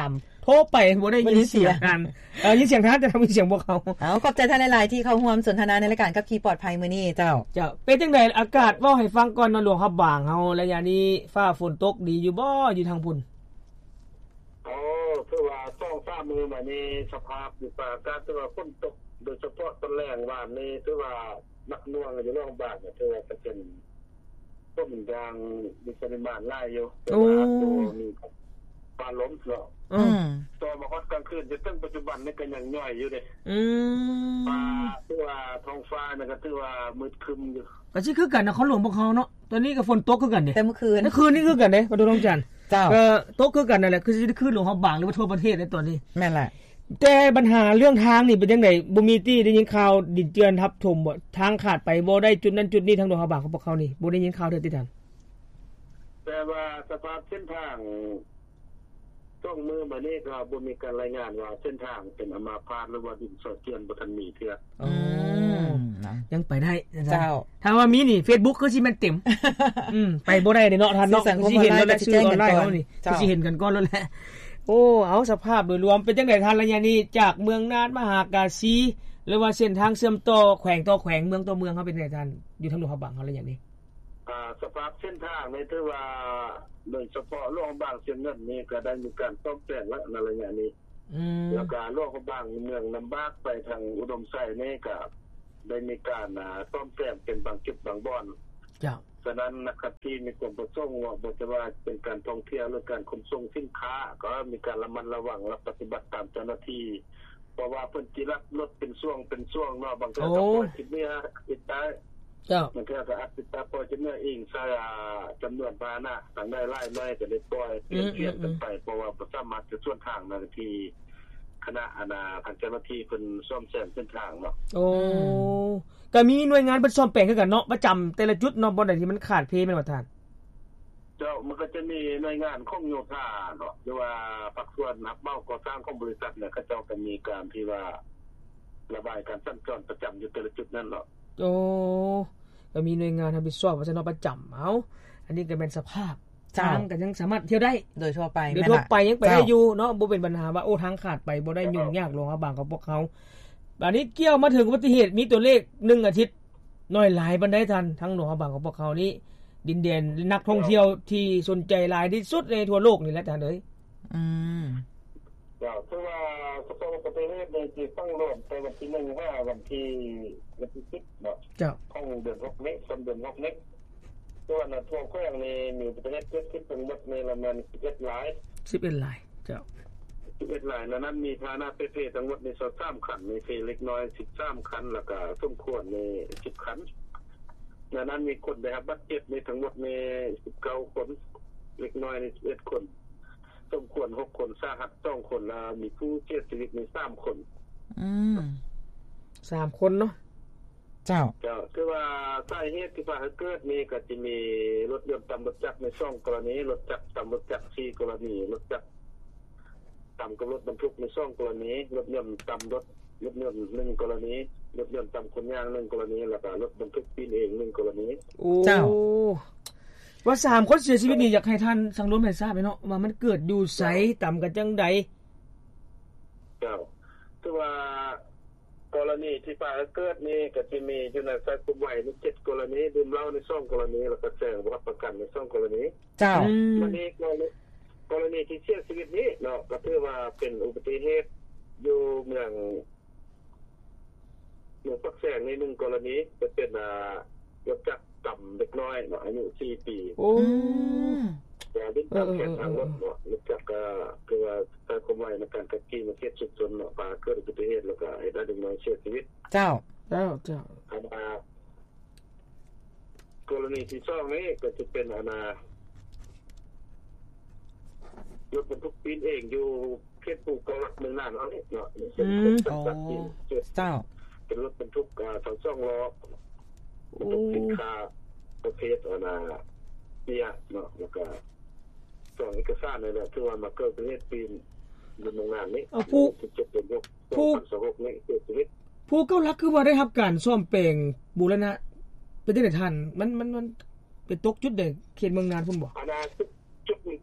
โทรไปบ่ได้ยินเสียงกันเอ่อยินเสียงท่านแต่ทำมีเสียงพวกเขาเอาขอบใจท่านหลายๆที่เข้าร่วมสนทนาในรายการขับขี่ปลอดภัยมื้อนี้เจ้าเจ้าเป็นจังได๋อากาศเว้าให้ฟังก่อนเนาะหลวงฮับบางเฮาระยะนี้ฟ้าฝนตกดีอยู่บ่อยู่ทางพุ่นโอ้คือว่าต้องฟ้ามือมานี่สภาพอยู่ป่าอากาศคือว่าฝนตกโดยเฉพาะตอนแรงว่านี่คือว่านักหน่วงอยู่โรงพยาบาลเนี่ยคือว่าเป็นต้นยางมีปริมาณหลายอยู่แต่ว่าตัวมีฟ้าล้มเนาะอืมตัวมาฮอดกลางคืนจะตั้งปัจจุบันนี่ก็ยังย่อยอยู่เด้อืมฟ้าคือว่าท้องฟ้านี่ก็ถือว่ามืดครึ้มอยู่ก็สิคือกันนครหลวงพวกเขาเนาะตอนนี้ก็ฝนตกคือกันเด้แต่เมื่อคืนเมื่อคืนนี่คือกันเด้บ่ต้องจันเจ้าก็ตกคือกันนั่นแหละคือสิคือหลวงฮับบางหรือว่าทั่วประเทศในตอนนี้แม่นแหละแต่ปัญหาเรื่องทางนี่เป็นจังได๋บ่มีตี้ได้ยินข่าวดินเจือนทับถมบ่ทางขาดไปบ่ได้จุดนั้นจุดนี้ทางหลวงฮับบางของพวกเขานี่บ่ได้ยินข่าวเด้อติท่านแต่ว่าสภาพเส้นทางต้องมือมานี่ก็บ่มีการรายงานว่าเส้นทางเป็นอัมาพาตหรือว่าดินสอเจือนบ่ทันมีเทื่ออืมยังไปได้เจ้าถ้าว่ามีนี่ Facebook คือสิแม่นเต็มอืมไปบ่ได้เนาะท่านเนาะสิเห็นแล้วแหละชื่อออนไลน์เฮานี่สิเห็นกันก่อนแล้วแหละโอ้เอาสภาพโดยรวมเป็นจังได๋ท่านระยะนี้จากเมืองนาดมหากาสีหรือว่าเส้นทางเชื่อมต่อแขวงต่อแขวงเมืองต่อเมืองเฮาเป็นจังได๋ท่านอยู่ทางหลวงฮับบางเฮาระยะนี้อ่าสภาพเส้นทางนี่ถือว่าโดยเฉพาะหลวงบางเชียงเงินนี่ก็ได้มีการซ่อมแซมแล้วในระยะนี้อืมแล้วก็หลวงบางเมืองลำบากไปทางอุดมไซนี่ก็ได้มีการอ่าซ่อมแซมเป็นบางจุดบางบ่อนจ้ะฉะนั้นนะครับที่มีความประสงค์ว่าบ่จะว่าเป็นการท่องเที่ยวหรือการขนส่งสินค้าก็มีการระมัดระวังและปฏิบัติตามเจ้าหน้าที่เพราะว่าเพิ่นสิรับรถเป็นช่วงเป็นช่วงเนาะบางครั้งก็ปล่อยสิเมียติดตายจ้ะมันก็จะอัดติดตาปล่อยสิเมียเองซะจำนวนพาหนะต่างได้หลายน้อยก็ได้ปล่อยเปลี่ยนเปลี่ยนกันไปเพราะว่าบ่สามารถจะส่วนทางนาทีคณะอาณาทางเจ้าหน้าที่เพิ่นซ่อมแซมเส้นทางเนาะโอ้ก็มีหน่วยงานเพิ่นซ่อมแปลงคือกันเนาะประจำแต่ละจุดเนาะบ่ได้ที่มันขาดเพแม่นบ่ท่านเจ้ามันก็จะมีหน่วยงานของโยธาเนาะหรือว่าภาคส่วนรับเหมาก่อสร้างของบริษัทเนี่ยเขาเจ้าก็มีการที่ว่าระบายการสัญจรประจำอยู่แต่ละจุดนั่นเนาะโอ้ก็มีหน่วยงานรับผิดชอบว่าจะเนาะประจำเอ้าอันนี้ก็เป็นสภาพทางก็ยังสามารถเที่ยวได้โดยทั่วไปโดยทั่วไปยังไปได้อยู่เนาะบ่เป็นปัญหาว่าโอ้ทางขาดไปบ่ได้ยุ่งยากหลวงฮับบางของพวกเขาบัดนี้เกี่ยวมาถึงอุบัติเหตุมีตัวเลขหนึ่งอาทิตย์น้อยหลายปานใดท่านทั้งหลวงฮับบางของพวกเขานี้ดินแดนนักท่องเที่ยวที่สนใจหลายที่สุดในทั่วโลกนี่แหละท่านเอ้ยอืมก็คือว่าสภาพอุบัติเหตุในที่ต้องรวมไปวันที่หนึ่ง ห้าวันที่วันที่สิบเนาะเจ้าของเดือนหกนี้ต้นเดือนหกนี้ตัวนั้นทั่วแขวงนี่มีอุบัติเหตุเกิดขึ้นทั้งหมดในประมาณสิบเอ็ดรายสิบเอ็ดรายเจ้าสิบเอ็ดรายนั้นมีพาหนะเป้ๆทั้งหมดในสามคันมีเฟเล็กน้อยสิบสามคันแล้วก็สมควรในสิบคันนั้นมีคนได้รับบาดเจ็บในทั้งหมดในสิบเก้าคนเล็กน้อยในสิบเอ็ดคนสมควรหกคนสาหัสสองคนแล้วมีผู้เสียชีวิตในสามคนอืมสามคนเนาะเจ้าเจ้าคือว่าสาเหตุที่ว่าเกิดนี้ก็จะมีรถยนต์ตำรถจักรในสองกรณีรถจักรตำรถจักรสี่กรณีรถจักรตำกับรถบรรทุกในสองกรณีรถยนต์ตำรถรถยนต์หนึ่งกรณีรถยนต์ตำคนย่างหนึ่งกรณีแล้วก็รถบรรทุกปีนเองหนึ่งกรณีเจ้าว่าสามคนเสียชีวิตนี่อยากให้ท่านสังรวมให้ทราบเนาะว่ามันเกิดอยู่ไสต่ำกันจังใดเจ้าคือว่ากรณีที่ป่าเกิดนี่ก็จะมีอยู่ในสายคุมไว้ในเจ็ดกรณีดื่มเหล้าในสองกรณีแล้วก็แจ้งรับประกันในสองกรณีเจ้าวันนี้กรณีที่เสียชีวิตนี้เนาะก็ถือว่าเป็นอุบัติเหตุอยู่เมืองเมืองปักแสงในหนึ่งกรณีจะเป็นอ่ารถจักรต่ำเล็กน้อยเนาะอายุสี่ปีโอ้แต่ดิ้นตามแขนทางรถเนาะรถจักรก็คือว่าสายคุมไว้ในการขับขี่มาเสียสุดจนเนาะป่าเกิดอุบัติเหตุแล้วก็ให้ได้เด็กน้อยเสียชีวิตเจ้าเจ้าเจ้าอันน่ากรณีที่สองนี้ก็จะเป็นอันน่ารถบรรทุกปีนเองอยู่เขตปูกลักเมืองน่านเนาะเนาะเป็นคนสัตว์ที่เจ้าเป็นรถบรรทุกอ่าสองสองล้อบรรทุกสินค้าประเภทอันน่ะเบียร์เนาะแล้วก็ส่งเอกสารนี่แหละที่ว่ามาเกิดประเทศปีนอยู่โรงงานนี้ผู้สิบเจ็ดเดือนหก สองพันสิบหกนี้เกิดชีวิตผู้เก้าลักคือว่าได้รับการซ่อมแปลงบูรณะเป็นจังได๋ท่านมันมันมันเป็นตกจุดใดเขตเมืองน่านพุ่นบ่อันน่ะจุดมัน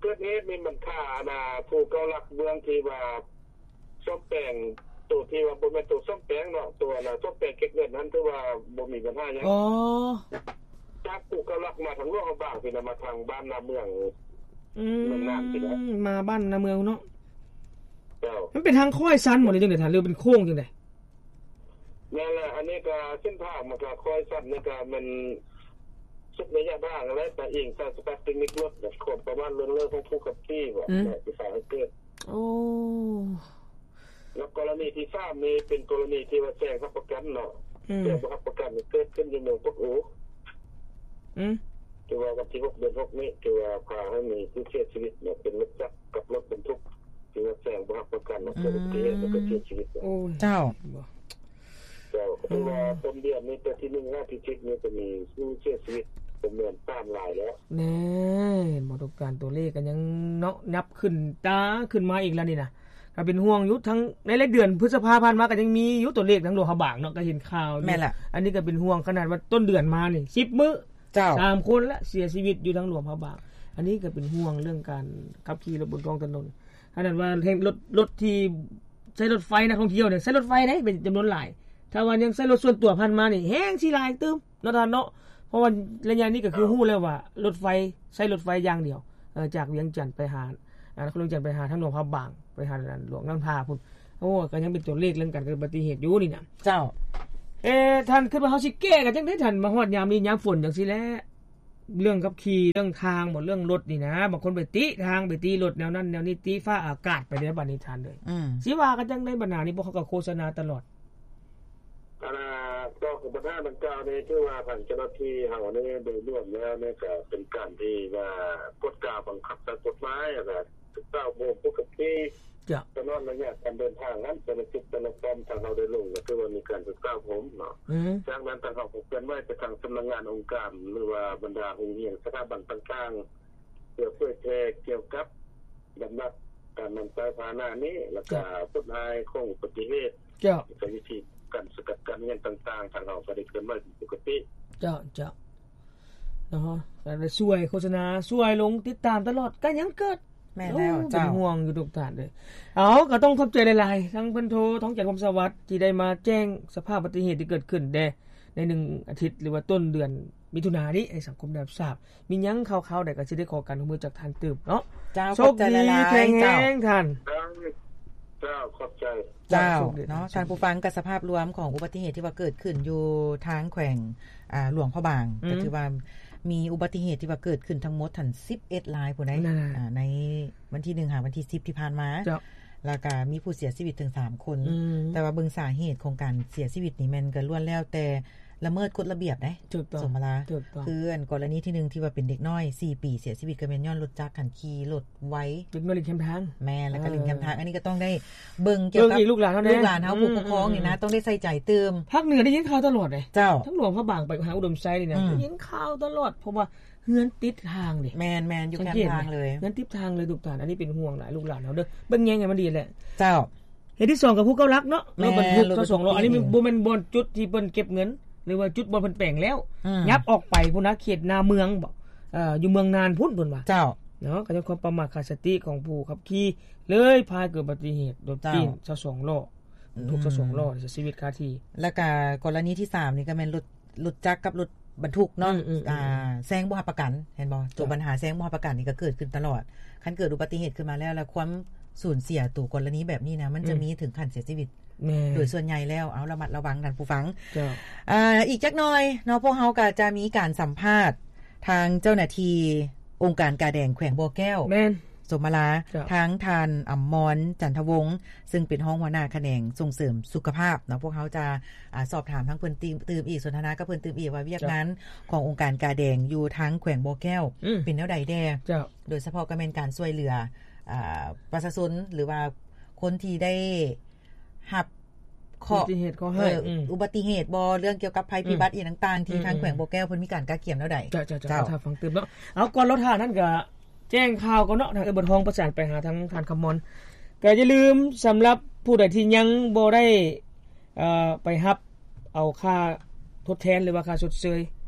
เกิดเหตุนี่มันฆ่าน่ะผู้เก่าหลักเมืองที่ว่าซ่อมแปลงตัวที่ว่าบ่แม่นตัวซ่อมแปลงเนาะตัวน่ะซ่อมแปลงเก็บเงินนั้นถือว่าบ่มีปัญหาหยังอ๋อจากผู้เก่าหลักมาทางโลกบ้างพี่น่ะมาทางบ้านนาเมืองอืมเมืองน้ำพี่นะมาบ้านนาเมืองเนาะเจ้ามันเป็นทางค่อยสั้นหมดเลยจังได๋ท่านหรือเป็นโค้งจังได๋นั่นแหละอันนี้ก็เส้นทางมันก็ค่อยสั้นนี่ก็มันสุดระยะบ้างแล้วแต่เองถ้าสปาร์ตนิกรถแบบคนประมาณเรื่องของผู้ขับขี่ว่าเนี่ยสิสาเกิดโอ้แล้วกรณีที่สามนี่เป็นกรณีที่ว่าแจ้งรับประกันเนาะแจ้งรับประกันเกิดขึ้นในเมืองพวกอูอืมคือว่าวันที่หกเดือนหกนี้คือว่าพาให้มีผู้เสียชีวิตเนี่ยเป็นรถจักรกับรถบรรทุกที่ว่าแจ้งรับประกันเกิดอุบัติเหตุแล้วก็เสียชีวิตโอ้เจ้าเจ้าเพราะว่าต้นเดือนนี้แต่ที่หนึ่งห้าพิจิตรนี่จะมีผู้เสียชีวิตจำนวนสามรายแล้วแน่เห็นบ่ทุกการตัวเลขกันยังเนาะนับขึ้นตาขึ้นมาอีกแล้วนี่นะก็เป็นห่วงอยู่ทั้งในเลขเดือนพฤษภาคมผ่านมาก็ยังมีอยู่ตัวเลขทั้งโลหะบางเนาะก็เห็นข่าวอยู่แม่นล่ะอันนี้ก็เป็นห่วงขนาดว่าต้นเดือนมานี่สิบมื้อเจ้าสามคนละเสียชีวิตอยู่ทั้งหลวงพระบางอันนี้ก็เป็นห่วงเรื่องการขับขี่รถบนท้องถนนขนาดว่าเห็นรถรถที่ใช้รถไฟนักท่องเที่ยวเนี่ยใช้รถไฟได้เป็นจำนวนหลายถ้าว่ายังใช้รถส่วนตัวผ่านมานี่แฮงสิหลายตึมเนาะท่านเนาะเพราะว่าระยะนี้ก็คือฮู้แล้วว่ารถไฟใช้รถไฟอย่างเดียวเอ่อจากเวียงจันทน์ไปหาอ่าเวียงจันทน์ไปหาทางหลวงพระบางไปหาหลวงน้ำพาพุ่นโอ้ก็ยังเป็นตัวเลขเรื่องการเกิดอุบัติเหตุอยู่นี่น่ะเจ้าเอ๊ะท่านคิดว่าเฮาสิแก้กันจังได๋ท่านมาฮอดยามนี้ยามฝนจังซี่แหละเรื่องขับขี่เรื่องทางบ่เรื่องรถนี่นะบางคนไปติทางไปตีรถแนวนั้นแนวนี้ตีฟ้าอากาศไปได้บัดนี้ท่านเลยอือสิว่ากันจังได๋บัดหน้านี้บ่เขาก็โฆษณาตลอดอ่าก็คือปัญหาดังกล่าวนี้คือว่าทางเจ้าหน้าที่เฮานี่โดยรวมแล้วนี่ก็เป็นการที่ว่ากฎกล่าวบังคับตามกฎหมายอ่ะนะถูกต้องบ่ปกติจ้ะตลอดระยะการเดินทางนั้นจะมีจุดตลอดตามทางเฮาได้ลงก็คือว่ามีการถูกต้องผมเนาะจากนั้นทางเฮาก็เพิ่นไว้ไปทางสำนักงานองค์การหรือว่าบรรดาองค์เรียนสถาบันต่างๆเพื่อเผยแพร่เกี่ยวกับดำนักการนำสายพาหนะนี้แล้วก็สุดท้ายของอุบัติเหตุจ้ะก็วิธีการสกัดกั้นเงินต่างๆทางเฮาก็ได้เคลื่อนไหวปกติจ้ะจ้ะเนาะก็ได้ช่วยโฆษณาช่วยลงติดตามตลอดก็ยังเกิดแม่แล้วเจ้าเป็นห่วงอยู่ทุกท่านเลยเอาก็ต้องขอบใจหลายๆทั้งเพิ่นโทท้องจันทร์ความสวัสดิ์ที่ได้มาแจ้งสภาพอุบัติเหตุที่เกิดขึ้นแด่ในหนึ่งอาทิตย์หรือว่าต้นเดือนมิถุนายนนี้ให้สังคมได้รับทราบมีหยังข่าวๆใดก็สิได้ขอการร่วมมือจากท่านตืบเนาะเจ้าขอบใจหลายๆเจ้าท่านเจ้าขอบใจเจ้าเนาะท่านผู้ฟังกับสภาพรวมของอุบัติเหตุที่ว่าเกิดขึ้นอยู่ทางแขวงอ่าหลวงพระบางก็ถือว่ามีอุบัติเหตุที่ว่าเกิดขึ้นทั้งหมดทั้งสิบเอ็ดรายผู้ใดอ่าในวันที่หนึ่งหาวันที่สิบที่ผ่านมาแล้วก็มีผู้เสียชีวิตถึงสามคนแต่ว่าเบิ่งสาเหตุของการเสียชีวิตนี่มันก็ล้วนแล้วแต่ละเมิดกฎระเบียบได้สมมาลาคืออันกรณีที่หนึ่งที่ว่าเป็นเด็กน้อยสี่ปีเสียชีวิตก็เป็นย้อนรถจักรขันขี่รถไว้เด็กน้อยลิ้นแคมทางแม่แล้วก็ลิ้นแคมทางอันนี้ก็ต้องได้เบิ่งเกี่ยวกับลูกหลานเฮาลูกหลานเฮาผู้ปกครองนี่นะต้องได้ใส่ใจเติมภาคเหนือได้ยินข่าวตลอดเลยเจ้าทั้งหลวงพระบางไปหาอุดมไซนี่นะได้ยินข่าวตลอดเพราะว่าเฮือนติดทางดิแม่นๆอยู่แคมทางเลยเฮือนติดทางเลยทุกท่านอันนี้เป็นห่วงหลายลูกหลานเฮาเด้อเบิ่งแยงให้มันดีแหละเจ้าเหตุที่สองกับผู้เก่ารักเนาะรถบรรทุกก็สองล้ออันนี้บ่แม่นบ่จุดที่เพิ่นเก็บเงินหรือว่าจุดบ่เพิ่นแปลงแล้วยับออกไปพุ่นนะเขตนาเมืองบ่เอ่ออยู่เมืองนานพุ่นเพิ่นว่าเจ้าเนาะก็จะความประมาทขาดสติของผู้ขับขี่เลยพาเกิดอุบัติเหตุรถปีนยี่สิบสองล้อถูกยี่สิบสองล้อเสียชีวิตคาที่แล้วก็กรณีที่สามนี่ก็แม่นรถรถจักรกับรถบรรทุกเนาะอ่าแซงบ่รับประกันเห็นบ่ตัวปัญหาแซงบ่รับประกันนี่ก็เกิดขึ้นตลอดคันเกิดอุบัติเหตุขึ้นมาแล้วแล้วความสูญเสียตัวกรณีแบบนี้นะมันจะมีถึงขั้นเสียชีวิตโดยส่วนใหญ่แล้วเอาระมัดระวังท่านผู้ฟังอ่าอีกจักหน่อยเนาะพวกเฮาก็จะมีการสัมภาษณ์ทางเจ้าหน้าที่องค์การกาแดงแขวงบ่อแก้วแม่นสมมาลาทั้งทานอำมรจันทวงศ์ซึ่งเป็นห้องหัวหน้าแขนงส่งเสริมสุขภาพเนาะพวกเฮาจะอ่าสอบถามทั้งเพิ่นตื่มอีกสนทนากับเพิ่นตื่มอีกว่าเวียกนั้นขององค์การกาแดงอยู่ทั้งแขวงบ่อแก้วเป็นแนวใดแด่โดยเฉพาะก็เป็นการช่วยเหลืออ่าประชาชนหรือว่าคนที่ได้รับอุบัติเหตุก็ให้อุบัติเหตุบ่เรื่องเกี่ยวกับภัยพิบัติอีกต่างๆที่ทางแขวงบ่อแก้วเพิ่นมีการกาเกี่ยมแล้วใดเจ้าๆๆฟังตื่มเนาะเอาก่อนเราท่านั้นก็แจ้งข่าวก่อนเนาะทางเอบทองประสานไปหาทางทานคำมอนก็อย่าลืมสำหรับผู้ใดที่ยังบ่ได้เอ่อไปรับเอาค่าทดแทนหรือว่าค่าชดเชย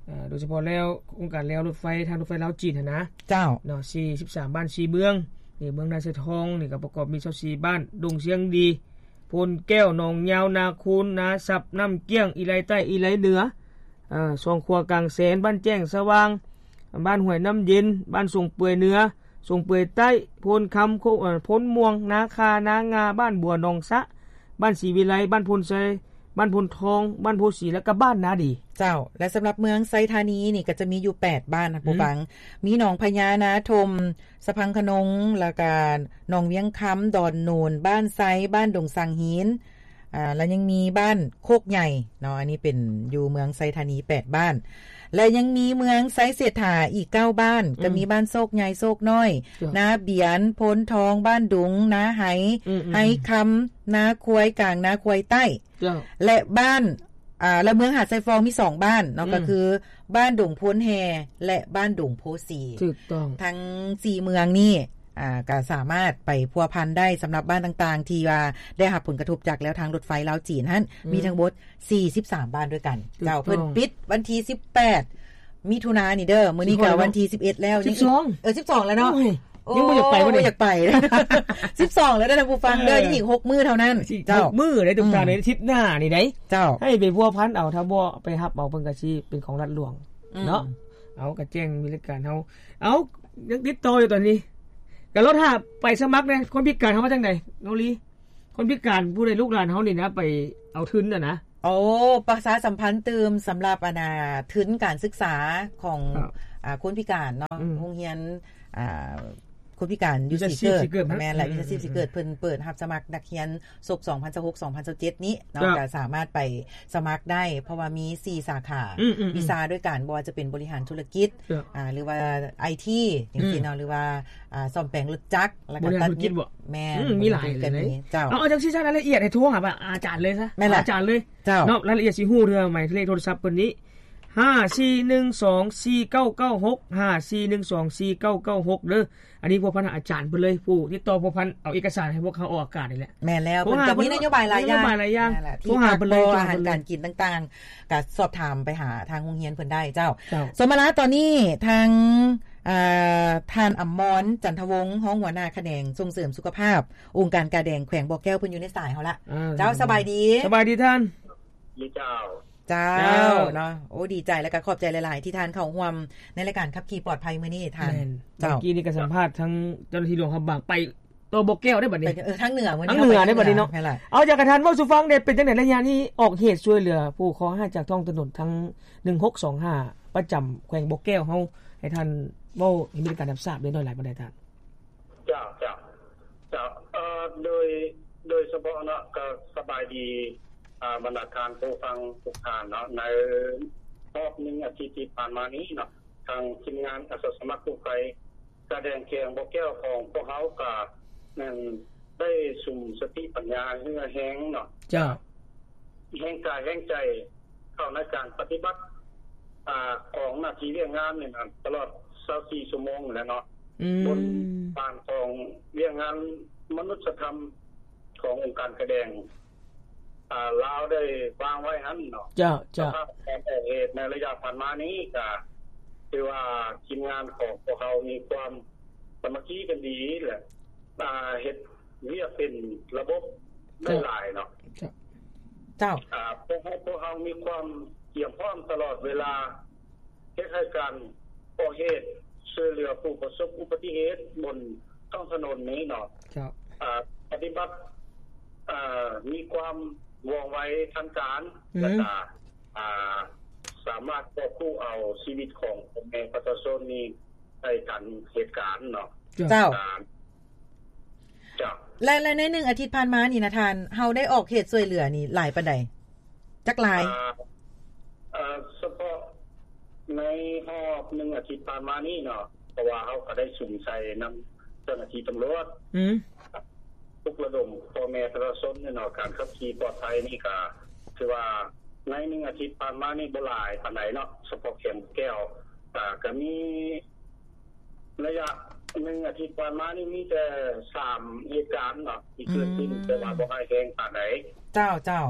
อ่าโดยเฉพาะแล้วโครงการแล้วรถไฟทางรถไฟลาวจีนน่ะนะเจ้าเนาะสี่สิบสามบ้านสี่เมืองนี่เมืองนาเสทองนี่ก็ประกอบมียี่สิบสี่บ้านดงเสียงดีพลแก้วหนองยาวนาคูนนาสับน้ำเกี้ยงอีไลใต้อีไลเหนืออ่าสองครัวกลางแสนบ้านแจ้งสว่างบ้านห้วยน้ำเย็นบ้านทรงเปื่อยเหนือทรงเปื่อยใต้พลคำโคเอ่อพลม่วงนาคานางาบ้านบัวหนองสะบ้านศรีวิไลบ้านพลไซบ้านพลทองบ้านโพสีแล้วก็บ้านนาดีเจ้าและสำหรับเมืองไซธานีนี่ก็จะมีอยู่แปดบ้านนะผู้ฟังมีหนองพญานาทมสะพังขนงแล้วก็หนองเวียงคำดอนโนนบ้านไซบ้านดงสังหินอ่าแล้วยังมีบ้านโคกใหญ่เนาะอันนี้เป็นอยู่เมืองไซธานีแปดบ้านและยังมีเมืองไซเศรษฐาอีกเก้าบ้านก็มีบ้านโซกใหญ่โซกน้อยนาเบียนพ้นทองบ้านดุงนาไหไหคำนาควยกลางนาควยใต้และบ้านอ่าและเมืองหาดไซฟองมีสองบ้านเนาะก็คือบ้านดงพ้นแฮและบ้านดงโพสีถูกต้องทั้งสี่เมืองนี่อ่าก็สามารถไปพัวพันได้สำหรับบ้านต่างๆที่ว่าได้รับผลกระทบจากแล้วทางรถไฟลาวจีนนั้นมีทั้งหมดสี่สิบสามบ้านด้วยกันเจ้าเพิ่นปิดวันที่สิบแปดมิถุนายนนี่เด้อมื้อนี้ก็วันที่สิบเอ็ดแล้วสิบสองเออสิบสองแล้วเนาะยังบ่อยากไปบ่ได้อยากไปสิบสองแล้วเด้อท่านผู้ฟังเด้ออีกหกมื้อเท่านั้นเจ้าหกมื้อได้ทุกท่านในอาทิตย์หน้านี่ได้เจ้าให้ไปพัวพันเอาถ้าบ่ไปรับเอาเพิ่นก็สิเป็นของรัฐหลวงเนาะเอาก็แจ้งมีรายการเฮาเอายังติดต่ออยู่ตอนนี้ก็รถถ้าไปสมัครเนี่ยคนพิการเฮามาจังได๋น้องลีคนพิการผู้ใดลูกหลานเฮานี่นะไปเอาทุนน่ะนะโอ้ประชาสัมพันธ์เติมสำหรับอนาทุนการศึกษาของอ่าคนพิการเนาะโรงเรียนอ่าคนพิการยูซีเกิดแม่นแหละวิชาชีพสิเกิดเพิ่นเปิดรับสมัครนักเรียนศกสองพันสิบหก สองพันสิบเจ็ดนี้เนาะก็สามารถไปสมัครได้เพราะว่ามีสี่สาขาวิชาด้วยกันบ่ว่าจะเป็นบริหารธุรกิจอ่าหรือว่า ไอ ที จังซี่เนาะหรือว่าอ่าซ่อมแปลงรถจักรแล้วก็ตัดยิบแม่นมีหลายกันนี่เจ้าเอาจังซี่ซะรายละเอียดให้โทรหาอาจารย์เลยซะอาจารย์เลยเจ้าเนาะรายละเอียดสิฮู้เรื่องหมายเลขโทรศัพท์เพิ่นนี้ห้า สี่ หนึ่ง สอง สี่ เก้า เก้า หก ห้า สี่ หนึ่ง สอง สี่ เก้า เก้า หกเด้ออันนี้พวกพันอาจารย์เพิ่นเลยผู้ติดต่อพวกพันเอาเอกสารให้พวกเขาออกอากาศนี่แหละแม่นแล้วเพิ่นก็มีนโยบายหลายอย่างนโยบายหลายอย่างที่หาเพิ่นเลยอาหารการกินต่างๆก็สอบถามไปหาทางโรงเรียนเพิ่นได้เจ้าสมมาลาตอนนี้ทางอ่าท่านอมรจันทวงศ์ห้องหัวหน้าแขนงส่งเสริมสุขภาพองค์การกาแดงแขวงบ่อแก้วเพิ่นอยู่ในสายเฮาละเจ้าสบายดีสบายดีท่านดีเจ้าเจ้าเนาะโอ้ดีใจแล้วก็ขอบใจหลายๆที่ท่านเข้าร่วมในรายการขับขี่ปลอดภัยมื้อนี้ท่านเมื่อกี้นี่ก็สัมภาษณ์ทั้งเจ้าหน้าที่หลวงคำบางไปตัวบ่อแก้วได้บัดนี้เออทั้งเหนือมื้อนี้ทั้งเหนือได้บัดนี้เนาะเอาจากกระทันเว้าสู่ฟังได้เป็นจังได๋ระยะนี้ออกเหตุช่วยเหลือผู้ขอหาจากท้องถนนทั้งหนึ่งหกสองห้าประจำแขวงบ่อแก้วเฮาให้ท่านเว้าให้มีการรับทราบได้น้อยหลายปานใดท่านเจ้าเจ้าเจ้าเอ่อโดยโดยเฉพาะเนาะก็สบายดีอ่าบรรดาการผู้ฟังทุกท่านเนาะในรอบหนึ่งอาทิตย์ที่ผ่านมานี้เนาะทางทีมงานอาสาสมัครกู้ภัยกระแดงแขวงบ่อแก้วของพวกเฮาก็นั่นได้สุ่มสติปัญญาเฮือแฮงเนาะจ้าแห่งกายแห่งใจเข้าในการปฏิบัติอ่าของหน้าที่เรื่องงานนี่นะตลอดยี่สิบสี่ชั่วโมงแล้วเนาะบนทางของเรื่องงานมนุษยธรรมขององค์การกระแดงอ่าลาวได้วางไว้หั่นเนาะจ้าจ้าแต่เหตุในระยะผ่านมานี้ก็คือว่าทีมงานของพวกเรามีความสามัคคีกันดีแหละอ่าเฮ็ดเรียกเป็นระบบได้หลายเนาะเจ้าอ่าพวกเราพวกเรามีความเตรียมพร้อมตลอดเวลาเฮ็ดให้การก่อเหตุช่วยเหลือผู้ประสบอุบัติเหตุบนท้องถนนนี้เนาะครับอ่าปฏิบัติอ่ามีความว่องไวทันการและก็อ่าสามารถควบคุมเอาชีวิตของคนในประชาชนนี้ได้ทันเหตุการณ์เนาะเจ้าจ้าและและในหนึ่งอาทิตย์ผ่านมานี่นะท่านเฮาได้ออกเหตุช่วยเหลือนี่หลายปานใดจักหลายเอ่อเฉพาะในรอบหนึ่งอาทิตย์ผ่านมานี่เนาะเพราะว่าเฮาก็ได้สุ่มใส่นำเจ้าหน้าที่ตำรวจอือทุกระดมพ่อแม่ประชาชนเนาะการขับขี่ปลอดภัยนี่ก็คือว่าในหนึ่งอาทิตย์ผ่านมานี่บ่หลายปานใดเนาะเฉพาะแขวงแก้วอ่าก็มีระยะหนึ่งอาทิตย์ผ่านมานี่มีแต่สามเหตุการณ์เนาะที่เกิดขึ้นแต่ว่าบ่ให้แรงปานใดเจ้าเจ้า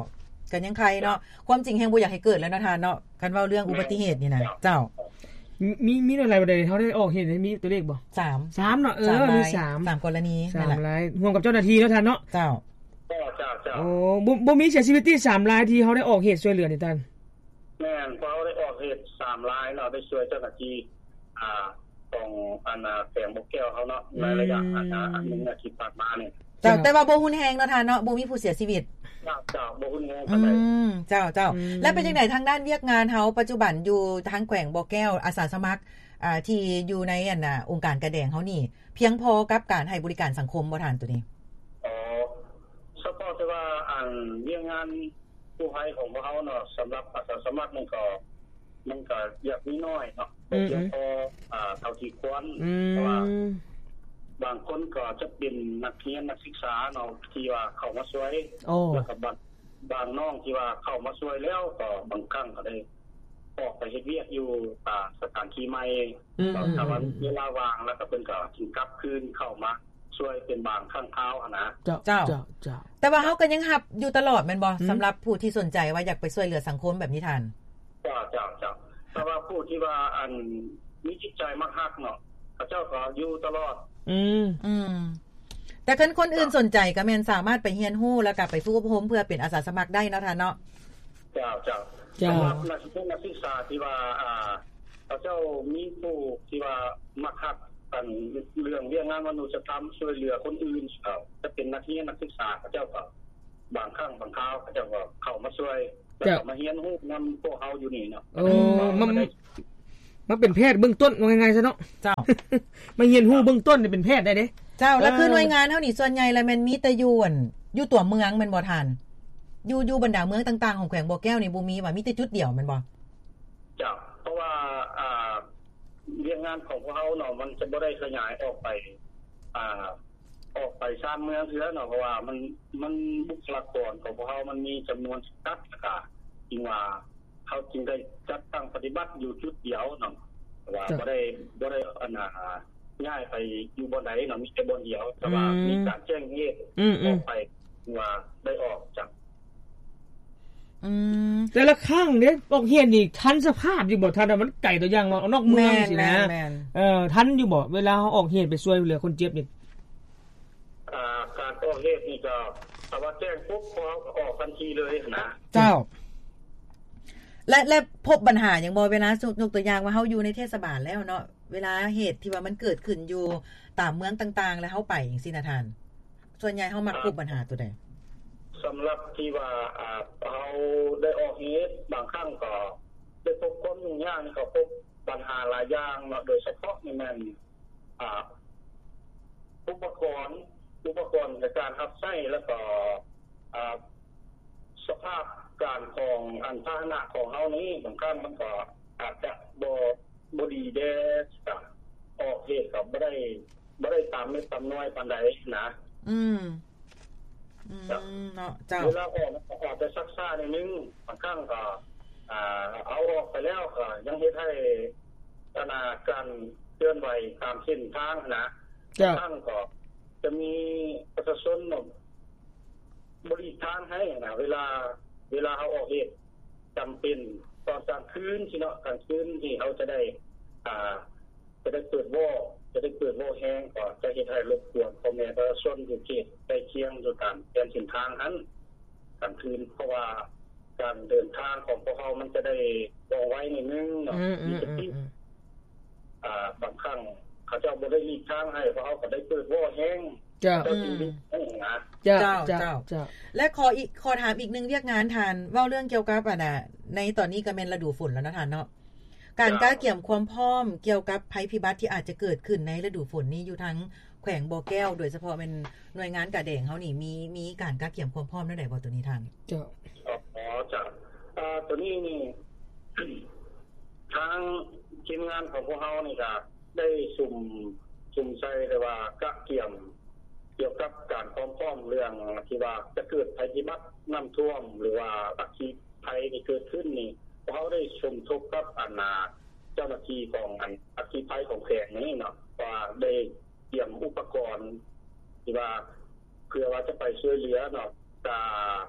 ก็ยังใครเนาะความจริงแฮงบ่อยากให้เกิดแล้วนะท่านเนาะคันเว้าเรื่องอุบัติเหตุนี่นะเจ้ามีมีอะไรบ่ได้เฮาได้ออกเหตุมีตัวเลขบ่สามสามเนาะเออมีสามสามกรณีนั่นแหละสามรายร่วมกับเจ้าหน้าที่เนาะท่านเนาะเจ้าเจ้าเจ้าโอ้บ่บ่มีเสียชีวิตที่สามรายที่เฮาได้ออกเหตุช่วยเหลือนี่ท่านแม่นพอเฮาได้ออกเหตุสามรายเนาะได้ช่วยเจ้าหน้าที่อ่าของอันน่ะแขวงบ่แก้วเฮาเนาะในระยะอันน่ะอันนึงอาทิตย์ผ่านมานี่เจ้าแต่ว่าบ่รุนแรงเนาะท่านเนาะบ่มีผู้เสียชีวิตเจ้าบ่รุนแรงปานใดอืมเจ้าเจ้าแล้วเป็นจังได๋ทางด้านเวียกงานเฮาปัจจุบันอยู่ทางแขวงบ่แก้วอาสาสมัครอ่าที่อยู่ในอันน่ะองค์การกระแดงเฮานี่เพียงพอกับการให้บริการสังคมบ่ท่านตัวนี้อ๋อเฉพาะแต่ว่าอันเวียกงานผู้ภัยของพวกเฮาเนาะสำหรับอาสาสมัครมันก็มันก็อยากมีน้อยเนาะเพียงพออ่าเท่าที่ควรเพราะว่าบางคนก็จะเป็นนักเรียนนักศึกษาเนาะที่ว่าเข้ามาช่วยแล้วก็บางบางน้องที่ว่าเข้ามาช่วยแล้วก็บางครั้งก็ได้ออกไปเฮ็ดเวียกอยู่อ่าสถานที่ใหม่ก็ถ้าว่าเวลาว่างแล้วก็เพิ่นก็สิกลับคืนเข้ามาช่วยเป็นบางครั้งคราวอ่ะนะเจ้าเจ้าเจ้าแต่ว่าเฮาก็ยังรับอยู่ตลอดแม่นบ่สำหรับผู้ที่สนใจว่าอยากไปช่วยเหลือสังคมแบบนี้ท่านจ้าจ้าจ้าแต่ว่าผู้ที่ว่าอันมีจิตใจมักฮักเนาะเขาเจ้าก็อยู่ตลอดอืมอืมแต่คันคนอื่นสนใจก็แม่นสามารถไปเรียนรู้แล้วก็ไปฝึกอบรมเพื่อเป็นอาสาสมัครได้เนาะท่านเนาะจ้าจ้าจ้าสำหรับนักศึกษาที่ว่าอ่าเขาเจ้ามีผู้ที่ว่ามักฮักกันเรื่องเรื่องงานมนุษยธรรมช่วยเหลือคนอื่นเขาจะเป็นนักเรียนนักศึกษาเขาเจ้าก็บางครั้งบางคราวเขาเจ้าก็เข้ามาช่วยแล้วก็มาเรียนรู้นำพวกเฮาอยู่นี่เนาะโอ้มันมันเป็นแพทย์เบื้องต้นว่าง่ายๆซะเนาะเจ้ามาเรียนรู้เบื้องต้นนี่เป็นแพทย์ได้เด้เจ้าแล้วคือหน่วยงานเฮานี่ส่วนใหญ่แล้วแม่นมีแต่อยู่อั่นอยู่ตัวเมืองแม่นบ่ท่านอยู่อยู่บรรดาเมืองต่างๆของแขวงบ่อแก้วนี่บ่มีว่ามีแต่จุดเดียวแม่นบ่เจ้าเพราะว่าอ่าเรื่องงานของพวกเฮาเนาะมันจะบ่ได้ขยายออกไปอ่าออกไปชานเมืองเทื่อเนาะเพราะว่ามันมันบุคลากรของพวกเฮามันมีจำนวนจำกัดนะคะจริงว่าเฮาจึงได้จัดตั้งปฏิบัติอยู่จุดเดียวเนาะว่าบ่ได้บ่ได้อันน่ะย้ายไปอยู่บ่ใดเนาะมีแต่บ่เดียวแต่ว่ามีการแจ้งเหตุออกไปว่าได้ออกจากอืมแต่ละครั้งเนี่ยออกเฮียนนี่ทันสภาพอยู่บ่ทันมันไกลตัวอย่างว่านอกเมืองสินะเออทันอยู่บ่เวลาเฮาออกเฮียนไปช่วยเหลือคนเจ็บนี่อ่าการออกเหตุนี่ก็ถ้าว่าแจ้งปุ๊บพอออกทันทีเลยนะเจ้าและและพบปัญหาหยังบ่เวลายกตัวอย่างว่าเฮาอยู่ในเทศบาลแล้วเนาะเวลาเหตุที่ว่ามันเกิดขึ้นอยู่ตามเมืองต่างๆแล้วเฮาไปจังซี่นะท่านส่วนใหญ่เฮามักพบปัญหาตัวใดสำหรับที่ว่าอ่าเฮาได้ออกเหตุบางครั้งก็ได้พบคนอย่างก็พบปัญหาหลายอย่างเนาะโดยเฉพาะนี่แม่นอ่าอุปกรณ์อุปกรณ์ในการรับใช้แล้วก็อ่าสภาพการของอันพาหนะของเฮานี้บางครั้งมันก็อาจจะบ่บ่ดีเด้อออกเหตุก็บ่ได้บ่ได้ตามไม่ตามน้อยปานใดนะอืมอืมเนาะเจ้าเวลาออกออกไปซักซ่านิดนึงบางครั้งก็อ่าเอาออกไปแล้วก็ยังเฮ็ดให้ธนาการเคลื่อนไหวตามเส้นทางนะบางครั้งก็จะมีประชาชนบริการให้นะเวลาเวลาเฮาออกเหตุจำเป็นตอนกลางคืนสิเนาะกลางคืนที่เฮาจะได้อ่าจะได้เปิดวอจะได้เปิดวอแห้งก็จะเฮ็ดให้รบกวนพ่อแม่ประชาชนอยู่เขตใกล้เคียงอยู่ตามเส้นทางนั้นกลางคืนเพราะว่าการเดินทางของพวกเฮามันจะได้บ่ไว้นิดนึงเนาะมีสติอ่าบางครั้งเขาเจ้าบ่ได้หลีกทางให้เพราะเฮาก็ได้เปิดวอแห้งเจ้าเจ้าเจ้าเจ้าและขออีกขอถามอีกนึงเรียกงานทานเว้าเรื่องเกี่ยวกับอ่ะน่ะในตอนนี้ก็แม่นฤดูฝนแล้วนะท่านเนาะการก้าเกี่ยมความพร้อมเกี่ยวกับภัยพิบัติที่อาจจะเกิดขึ้นในฤดูฝนนี้อยู่ทั้งแขวงบ่อแก้วโดยเฉพาะเป็นหน่วยงานกะแดงเฮานี่มีมีการก้าเกี่ยมความพร้อมได้ใดบ่ตัวนี้ท่านเจ้าอ๋อจ้ะอ่าตัวนี้นี่ ทางทีมงานของพวกเฮานี่ก็ได้สุ่มสุ่มใส่แต่ว่ากะเกี่ยมเกี่ยวกับการพร้อมๆเรื่องที่ว่าจะเกิดภัยพิบัติน้ำท่วมหรือว่าอัคคีภัยที่เกิดขึ้นนี่เขาได้ชมทบกับอันนาเจ้าหน้าที่ของอันอัคคีภัยของแขวงนี้เนาะว่าได้เตรียมอุปกรณ์ที่ว่าเพื่อว่าจะไปช่วยเหลือเนาะกะ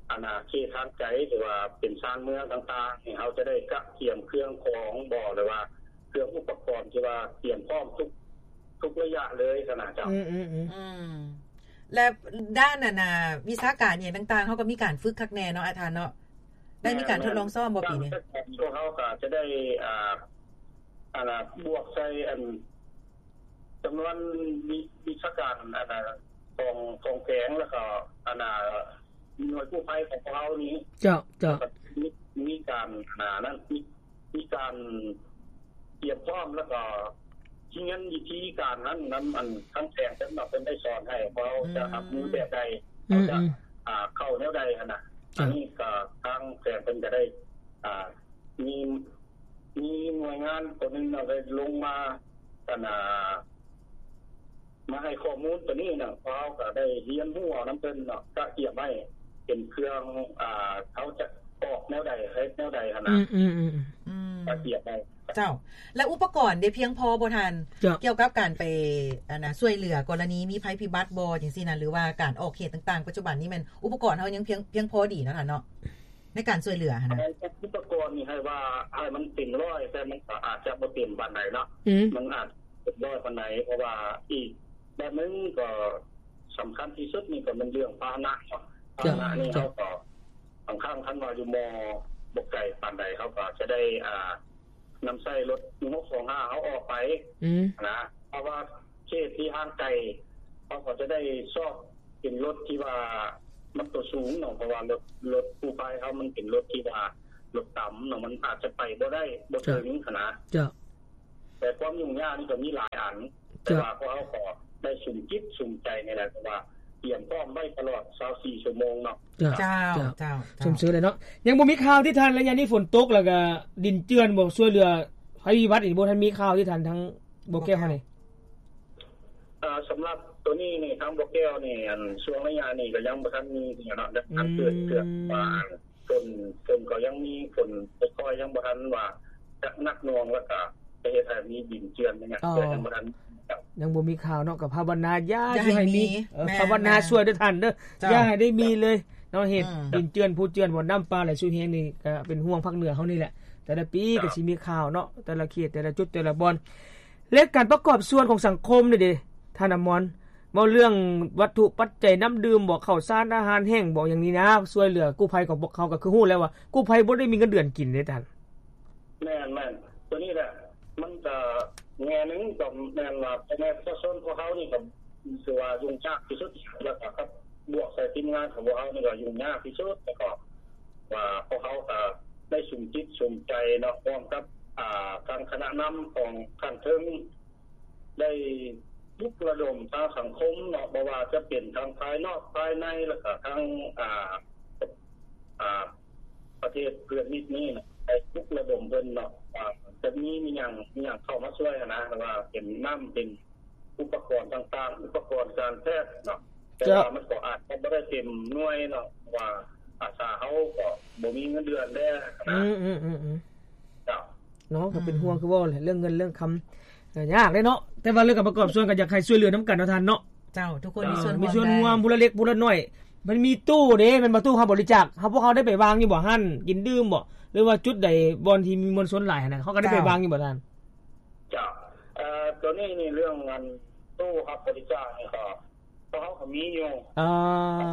อาณาเขตทางไกลหรือว่าเป็นชานเมืองต่างๆให้เฮาจะได้กะเตรียมเครื่องของบ่หรือว่าเครื่องอุปกรณ์ที่ว่าเตรียมพร้อมทุกทุกระยะเลยขนาดเจ้าอืมๆๆอืมและด้านน่ะนะวิชาการเนี่ยต่างๆเฮาก็มีการฝึกคักแน่เนาะอาจารย์เนาะได้มีการทดลองซ้อมบ่ปีนี้พวกเฮาก็จะได้อ่าอาณาบวกใส่อันจำนวนวิชาการอันน่ะของของแข็งแล้วก็อันน่ะหน่วยกู้ภัยของเรานี้เจ้าเจ้ามีมีการหานั้นมีมีการเตรียมพร้อมแล้วก็ที่งั้นวิธีการนั้นนั้นอันทั้งแสงทั้งเป็นได้สอนให้เพราะจะทำมือแบบใดเราจะอ่าเข้าแนวใดหั่นน่ะอันนี้ก็ทางแสงเพิ่นจะได้อ่ามีมีหน่วยงานตัวนึงเอาไปลงมากันอ่ามาให้ข้อมูลตัวนี้น่ะเพราะก็ได้เรียนรู้เอานำเพิ่นเนาะก็เตรียมไว้เป็นเครื่องอ่าเขาจะออกแนวใดให้แนวใดหั่นน่ะอืมๆๆก็เตรียมไว้เจ้าและอุปกรณ์ได้เพียงพอบ่ทันเกี่ยวกับการไปอันน่ะช่วยเหลือกรณีมีภัยพิบัติบ่จังซี่น่ะหรือว่าการออกเขตต่างๆปัจจุบันนี้มันอุปกรณ์เฮายังเพียงเพียงพอดีเนาะท่านเนาะในการช่วยเหลือหั่นน่ะอุปกรณ์นี่ให้ว่าให้มันเต็มร้อยแต่มันอาจจะบ่เต็มปานใดเนาะมันอาจจะบ่ปานใดเพราะว่าอีกแบบนึงก็สำคัญที่สุดนี่ก็มันเรื่องพาหนะพาหนะนี่เฮาก็บางครั้งคันว่าอยู่มบ่ไกลปานใดเฮาก็จะได้อ่านำใช้รถหกสองห้าเฮาออกไปนะเพราะว่าเขตที่ห่างไกลเฮาก็จะได้ซอกเป็นรถที่ว่ามันตัวสูงเนาะเพราะว่ารถรถกู้ภัยเฮามันเป็นรถที่ว่ารถต่ำเนาะมันอาจจะไปบ่ได้บ่ถึงขนาดจ้ะแต่ความยุ่งยากนี่ก็มีหลายอันแต่ว่าพวกเฮาก็ได้สุ่มจิตสุ่มใจนี่แหละว่าเตรียมพร้อมไว้ตลอดยี่สิบสี่ชั่วโมงเนาะเจ้าเจ้าสมซื่อเลยเนาะยังบ่มีข่าวที่ทันระยะนี้ฝนตกแล้วก็ดินเจือนบ่ช่วยเหลือภัยพิบัติอีกบ่ทันมีข่าวที่ทันทั้งบ่แก้วเฮานี่เอ่อสำหรับตัวนี้นี่ทั้งบ่แก้วนี่อันช่วงระยะนี้ก็ยังบ่ทันมีเนาะอันเกิดเกิดว่าฝนฝนก็ยังมีฝนค่อยๆยังบ่ทันว่าจะหนักหน่วงแล้วก็ไปเฮ็ดให้มีดินเจือนเนี่ยเกิดยังบ่ทันยังบ่มีข่าวเนาะก็ภาวนาอย่าสิให้มีภาวนาช่วยด้วยท่านเด้ออย่าให้ได้มีเลยเนาะเฮ็ดดินเจือนผู้เจือนบ่น้ำปลาไหลสู่แฮงนี่ก็เป็นห่วงภาคเหนือเฮานี่แหละแต่ละปีก็สิมีข่าวเนาะแต่ละเขตแต่ละจุดแต่ละบ่อนเรื่องการประกอบส่วนของสังคมนี่เด้ท่านอมรเว้าเรื่องวัตถุปัจจัยน้ำดื่มบ่ข้าวสารอาหารแห้งบ่อย่างนี้นะช่วยเหลือกู้ภัยของพวกเขาก็คือฮู้แล้วว่ากู้ภัยบ่ได้มีเงินเดือนกินเด้ท่านแม่นๆตัวนี้แหละมันจะแง่นึงก็แม่นว่าในประชาชนพวกเฮานี่ก็คือว่ายุ่งยากที่สุดแล้วก็ครับบวกใส่ทีมงานของพวกเฮานี่ก็ยุ่งยากที่สุดแต่ก็ว่าพวกเฮาก็ได้สุ่มจิตสุ่มใจเนาะพร้อมกับอ่าทางคณะนำของท่านถึงได้ลุกระดมทางสังคมเนาะบ่ว่าจะเป็นทางภายนอกภายในแล้วก็ทางอ่าอ่าประเทศเพื่อนมิตรนี่นะได้ลุกระดมเพิ่นเนาะจะมีมีหยังมีหยังเข้ามาช่วยนะว่าเป็นน้ำเป็นอุปกรณ์ต่างๆอุปกรณ์การแพทย์เนาะแต่ว่ามันก็อาจจะบ่ได้เต็มหน่วยเนาะว่าอาสาเฮาก็บ่มีเงินเดือนแล้นะอืมๆๆจ้ะเนาะก็เป็นห่วงคือว่าเรื่องเงินเรื่องคำยากเลยเนาะแต่ว่าเรื่องการประกอบส่วนก็อยากให้ช่วยเหลือนํากันเนาะท่านเนาะเจ้าทุกคนมีส่วนมีส่วนร่วมผู้ละเล็กผู้ละน้อยมันมีตู้เด้มันบ่ตู้เฮาบริจาคเฮาพวกเฮาได้ไปวางอยู่บ่หั่นกินดื่มบ่หรือว่าจุดใดบ่อนที่มีมวลชนหลายหั่นน่ะเฮาก็ได้ไปวางอยู่บ่ท่านจ้ะเอ่อตัวนี้นี่เรื่องงานตู้รับบริจาคนี่ก็เฮาก็มีอยู่อ่า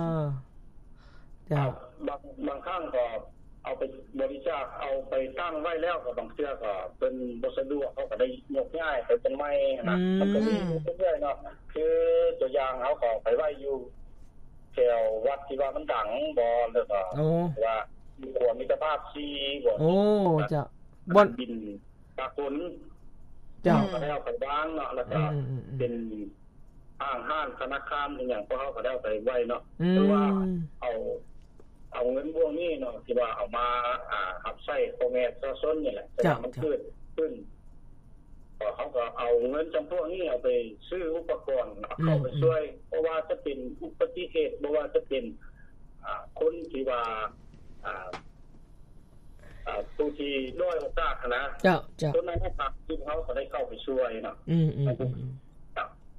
จ้ะบางบางครั้งก็เอาไปบริจาคเอาไปตั้งไว้แล้วก็บางเทื่อก็เป็นบ่สะดวกเฮาก็ได้ยกย้ายไปเป็นใหม่นะมันก็มีเรื่อยๆเนาะคือตัวอย่างเฮาก็ไปไว้อยู่แถววัดที่ว่ามันดังบ่แล้วก็ว่ามีความมิตรภาพซีบ่โอ้จ้ะบ่บินตะกุนจ้ะก็ได้เอาไปวางเนาะแล้วก็เป็นห้างห้างธนาคารอีหยังพวกเฮาก็ได้เอาไปไว้เนาะหรือว่าเอาเอาเงินพวกนี้เนาะที่ว่าเอามาอ่ารับใช้พ่อแม่ประชาชนนี่แหละแต่มันเกิดขึ้นก็เขาก็เอาเงินจำพวกนี้เอาไปซื้ออุปกรณ์เข้าไปช่วยเพราะว่าจะเป็นอุบัติเหตุบ่ว่าจะเป็นอ่าคนที่ว่าอ่าอ่าผู้ที่ด้อยโอกาสนะเจ้าๆคนนั้นนะครับที่เขาก็ได้เข้าไปช่วยเนาะอืมๆๆ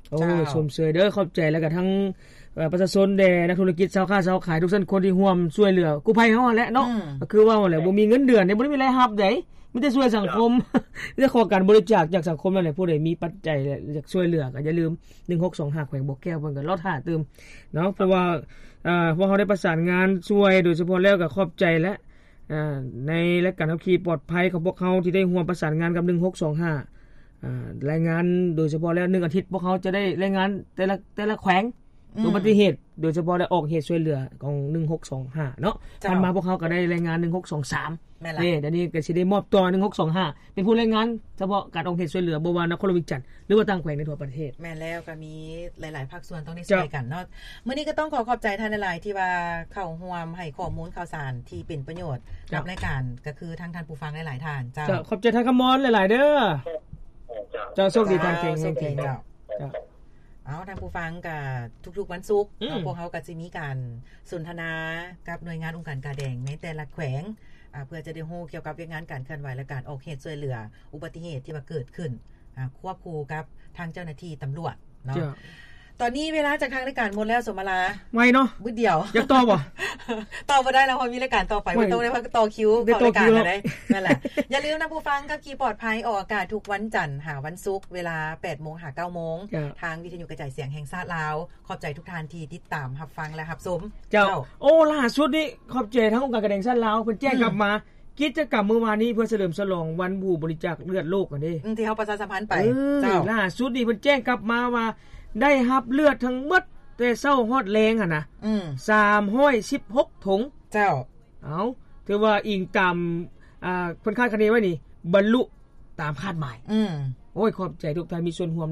โอ้ชมเชยเด้อขอบใจแล้วก็ทั้งประชาชนแด่นักธุรกิจชาวค้าชาวขายทุกท่านคนที่ร่วมช่วยเหลือกู้ภัยเฮาแหละเนาะก็คือว่าแหละบ่มีเงินเดือนเนี่ยบ่ได้มีรายรับได้มีแต่ช่วยสังคมมีแต่ขอการบริจาคจากสังคมนั่นแหละผู้ใดมีปัจจัยอยากช่วยเหลือก็อย่าลืมหนึ่งหกสองห้าแขวงบ่อแก้วเพิ่นก็รอท่าตื่มเนาะเพราะว่าอ่าพอเฮาได้ประสานงานช่วยโดยเฉพาะแล้วก็ขอบใจและอ่าในและการขับขี่ปลอดภัยของพวกเฮาที่ได้ร่วมประสานงานกับหนึ่งหกสองห้าอ่ารายงานโดยเฉพาะแล้วหนึ่งอาทิตย์พวกเขาจะได้รายงานแต่ละแต่ละแขวงอุบัติเหตุโดยเฉพาะได้ออกเหตุช่วยเหลือของหนึ่งหกสองห้าเนาะผ่านมาพวกเขาก็ได้รายงานหนึ่งหกสองสามนี่เดี๋ยวนี้ก็สิได้มอบตัวหนึ่งหกสองห้าเป็นผู้รายงานเฉพาะการออกเหตุช่วยเหลือบ่ว่านครวิจันทร์หรือว่าต่างแขวงในทั่วประเทศแม่นแล้วก็มีหลายๆภาคส่วนต้องได้ช่วยกันเนาะมื้อนี้ก็ต้องขอขอบใจท่านหลายๆที่ว่าเข้าร่วมให้ข้อมูลข่าวสารที่เป็นประโยชน์กับรายการก็คือทั้งท่านผู้ฟังหลายๆท่านเจ้าขอบใจท่านคำมอนหลายๆเด้อเจ้าโชคดีทางเก่งเก่งเจ้าเอาท่านผู้ฟังกับทุกๆวันศุกร์พวกเขาก็จะมีการสนทนากับหน่วยงานองค์การกาแดงในแต่ละแขวงเพื่อจะได้รู้เกี่ยวกับเรื่องงานการเคลื่อนไหวและการออกเหตุช่วยเหลืออุบัติเหตุที่ว่าเกิดขึ้นควบคู่กับทางเจ้าหน้าที่ตำรวจเนาะตอนนี้เวลาจากทางรายการหมดแล้วสมมาลาไว้เนาะบึ้ดเดียวอยากต่อบ่ต่อบ่ได้แล้วพอมีรายการต่อไปบ่ต้องได้พักต่อคิวเข้ารายการได้นั่นแหละอย่าลืมนะผู้ฟังกับขี่ปลอดภัยออกอากาศทุกวันจันทร์หาวันศุกร์เวลา แปดโมง หา เก้าโมงทางวิทยุกระจายเสียงแห่งชาติลาวขอบใจทุกท่านที่ติดตามรับฟังและรับชมเจ้าโอ้ล่าสุดนี้ขอบใจทั้งองค์การกระแดงชาติลาวเพิ่นแจ้งกลับมากิจกรรมเมื่อวานนี้เพื่อเฉลิมฉลองวันผู้บริจาคเลือดโลกกันเด้ที่เฮาประชาสัมพันธ์ไปเจ้าล่าสุดนี้เพิ่นแจ้งกลับมาว่าได้รับเลือดทั้งหมดแต่เช้าฮอดแรงหั่นน่ะอืมสามร้อยสิบหกถุงเจ้าเอาถือว่าอิงตามอ่าเพิ่นคาดคะเนไว้นี่บรรลุตามคาดหมายอืมโอ้ยขอบใจทุกท่านมีส่วนร่วม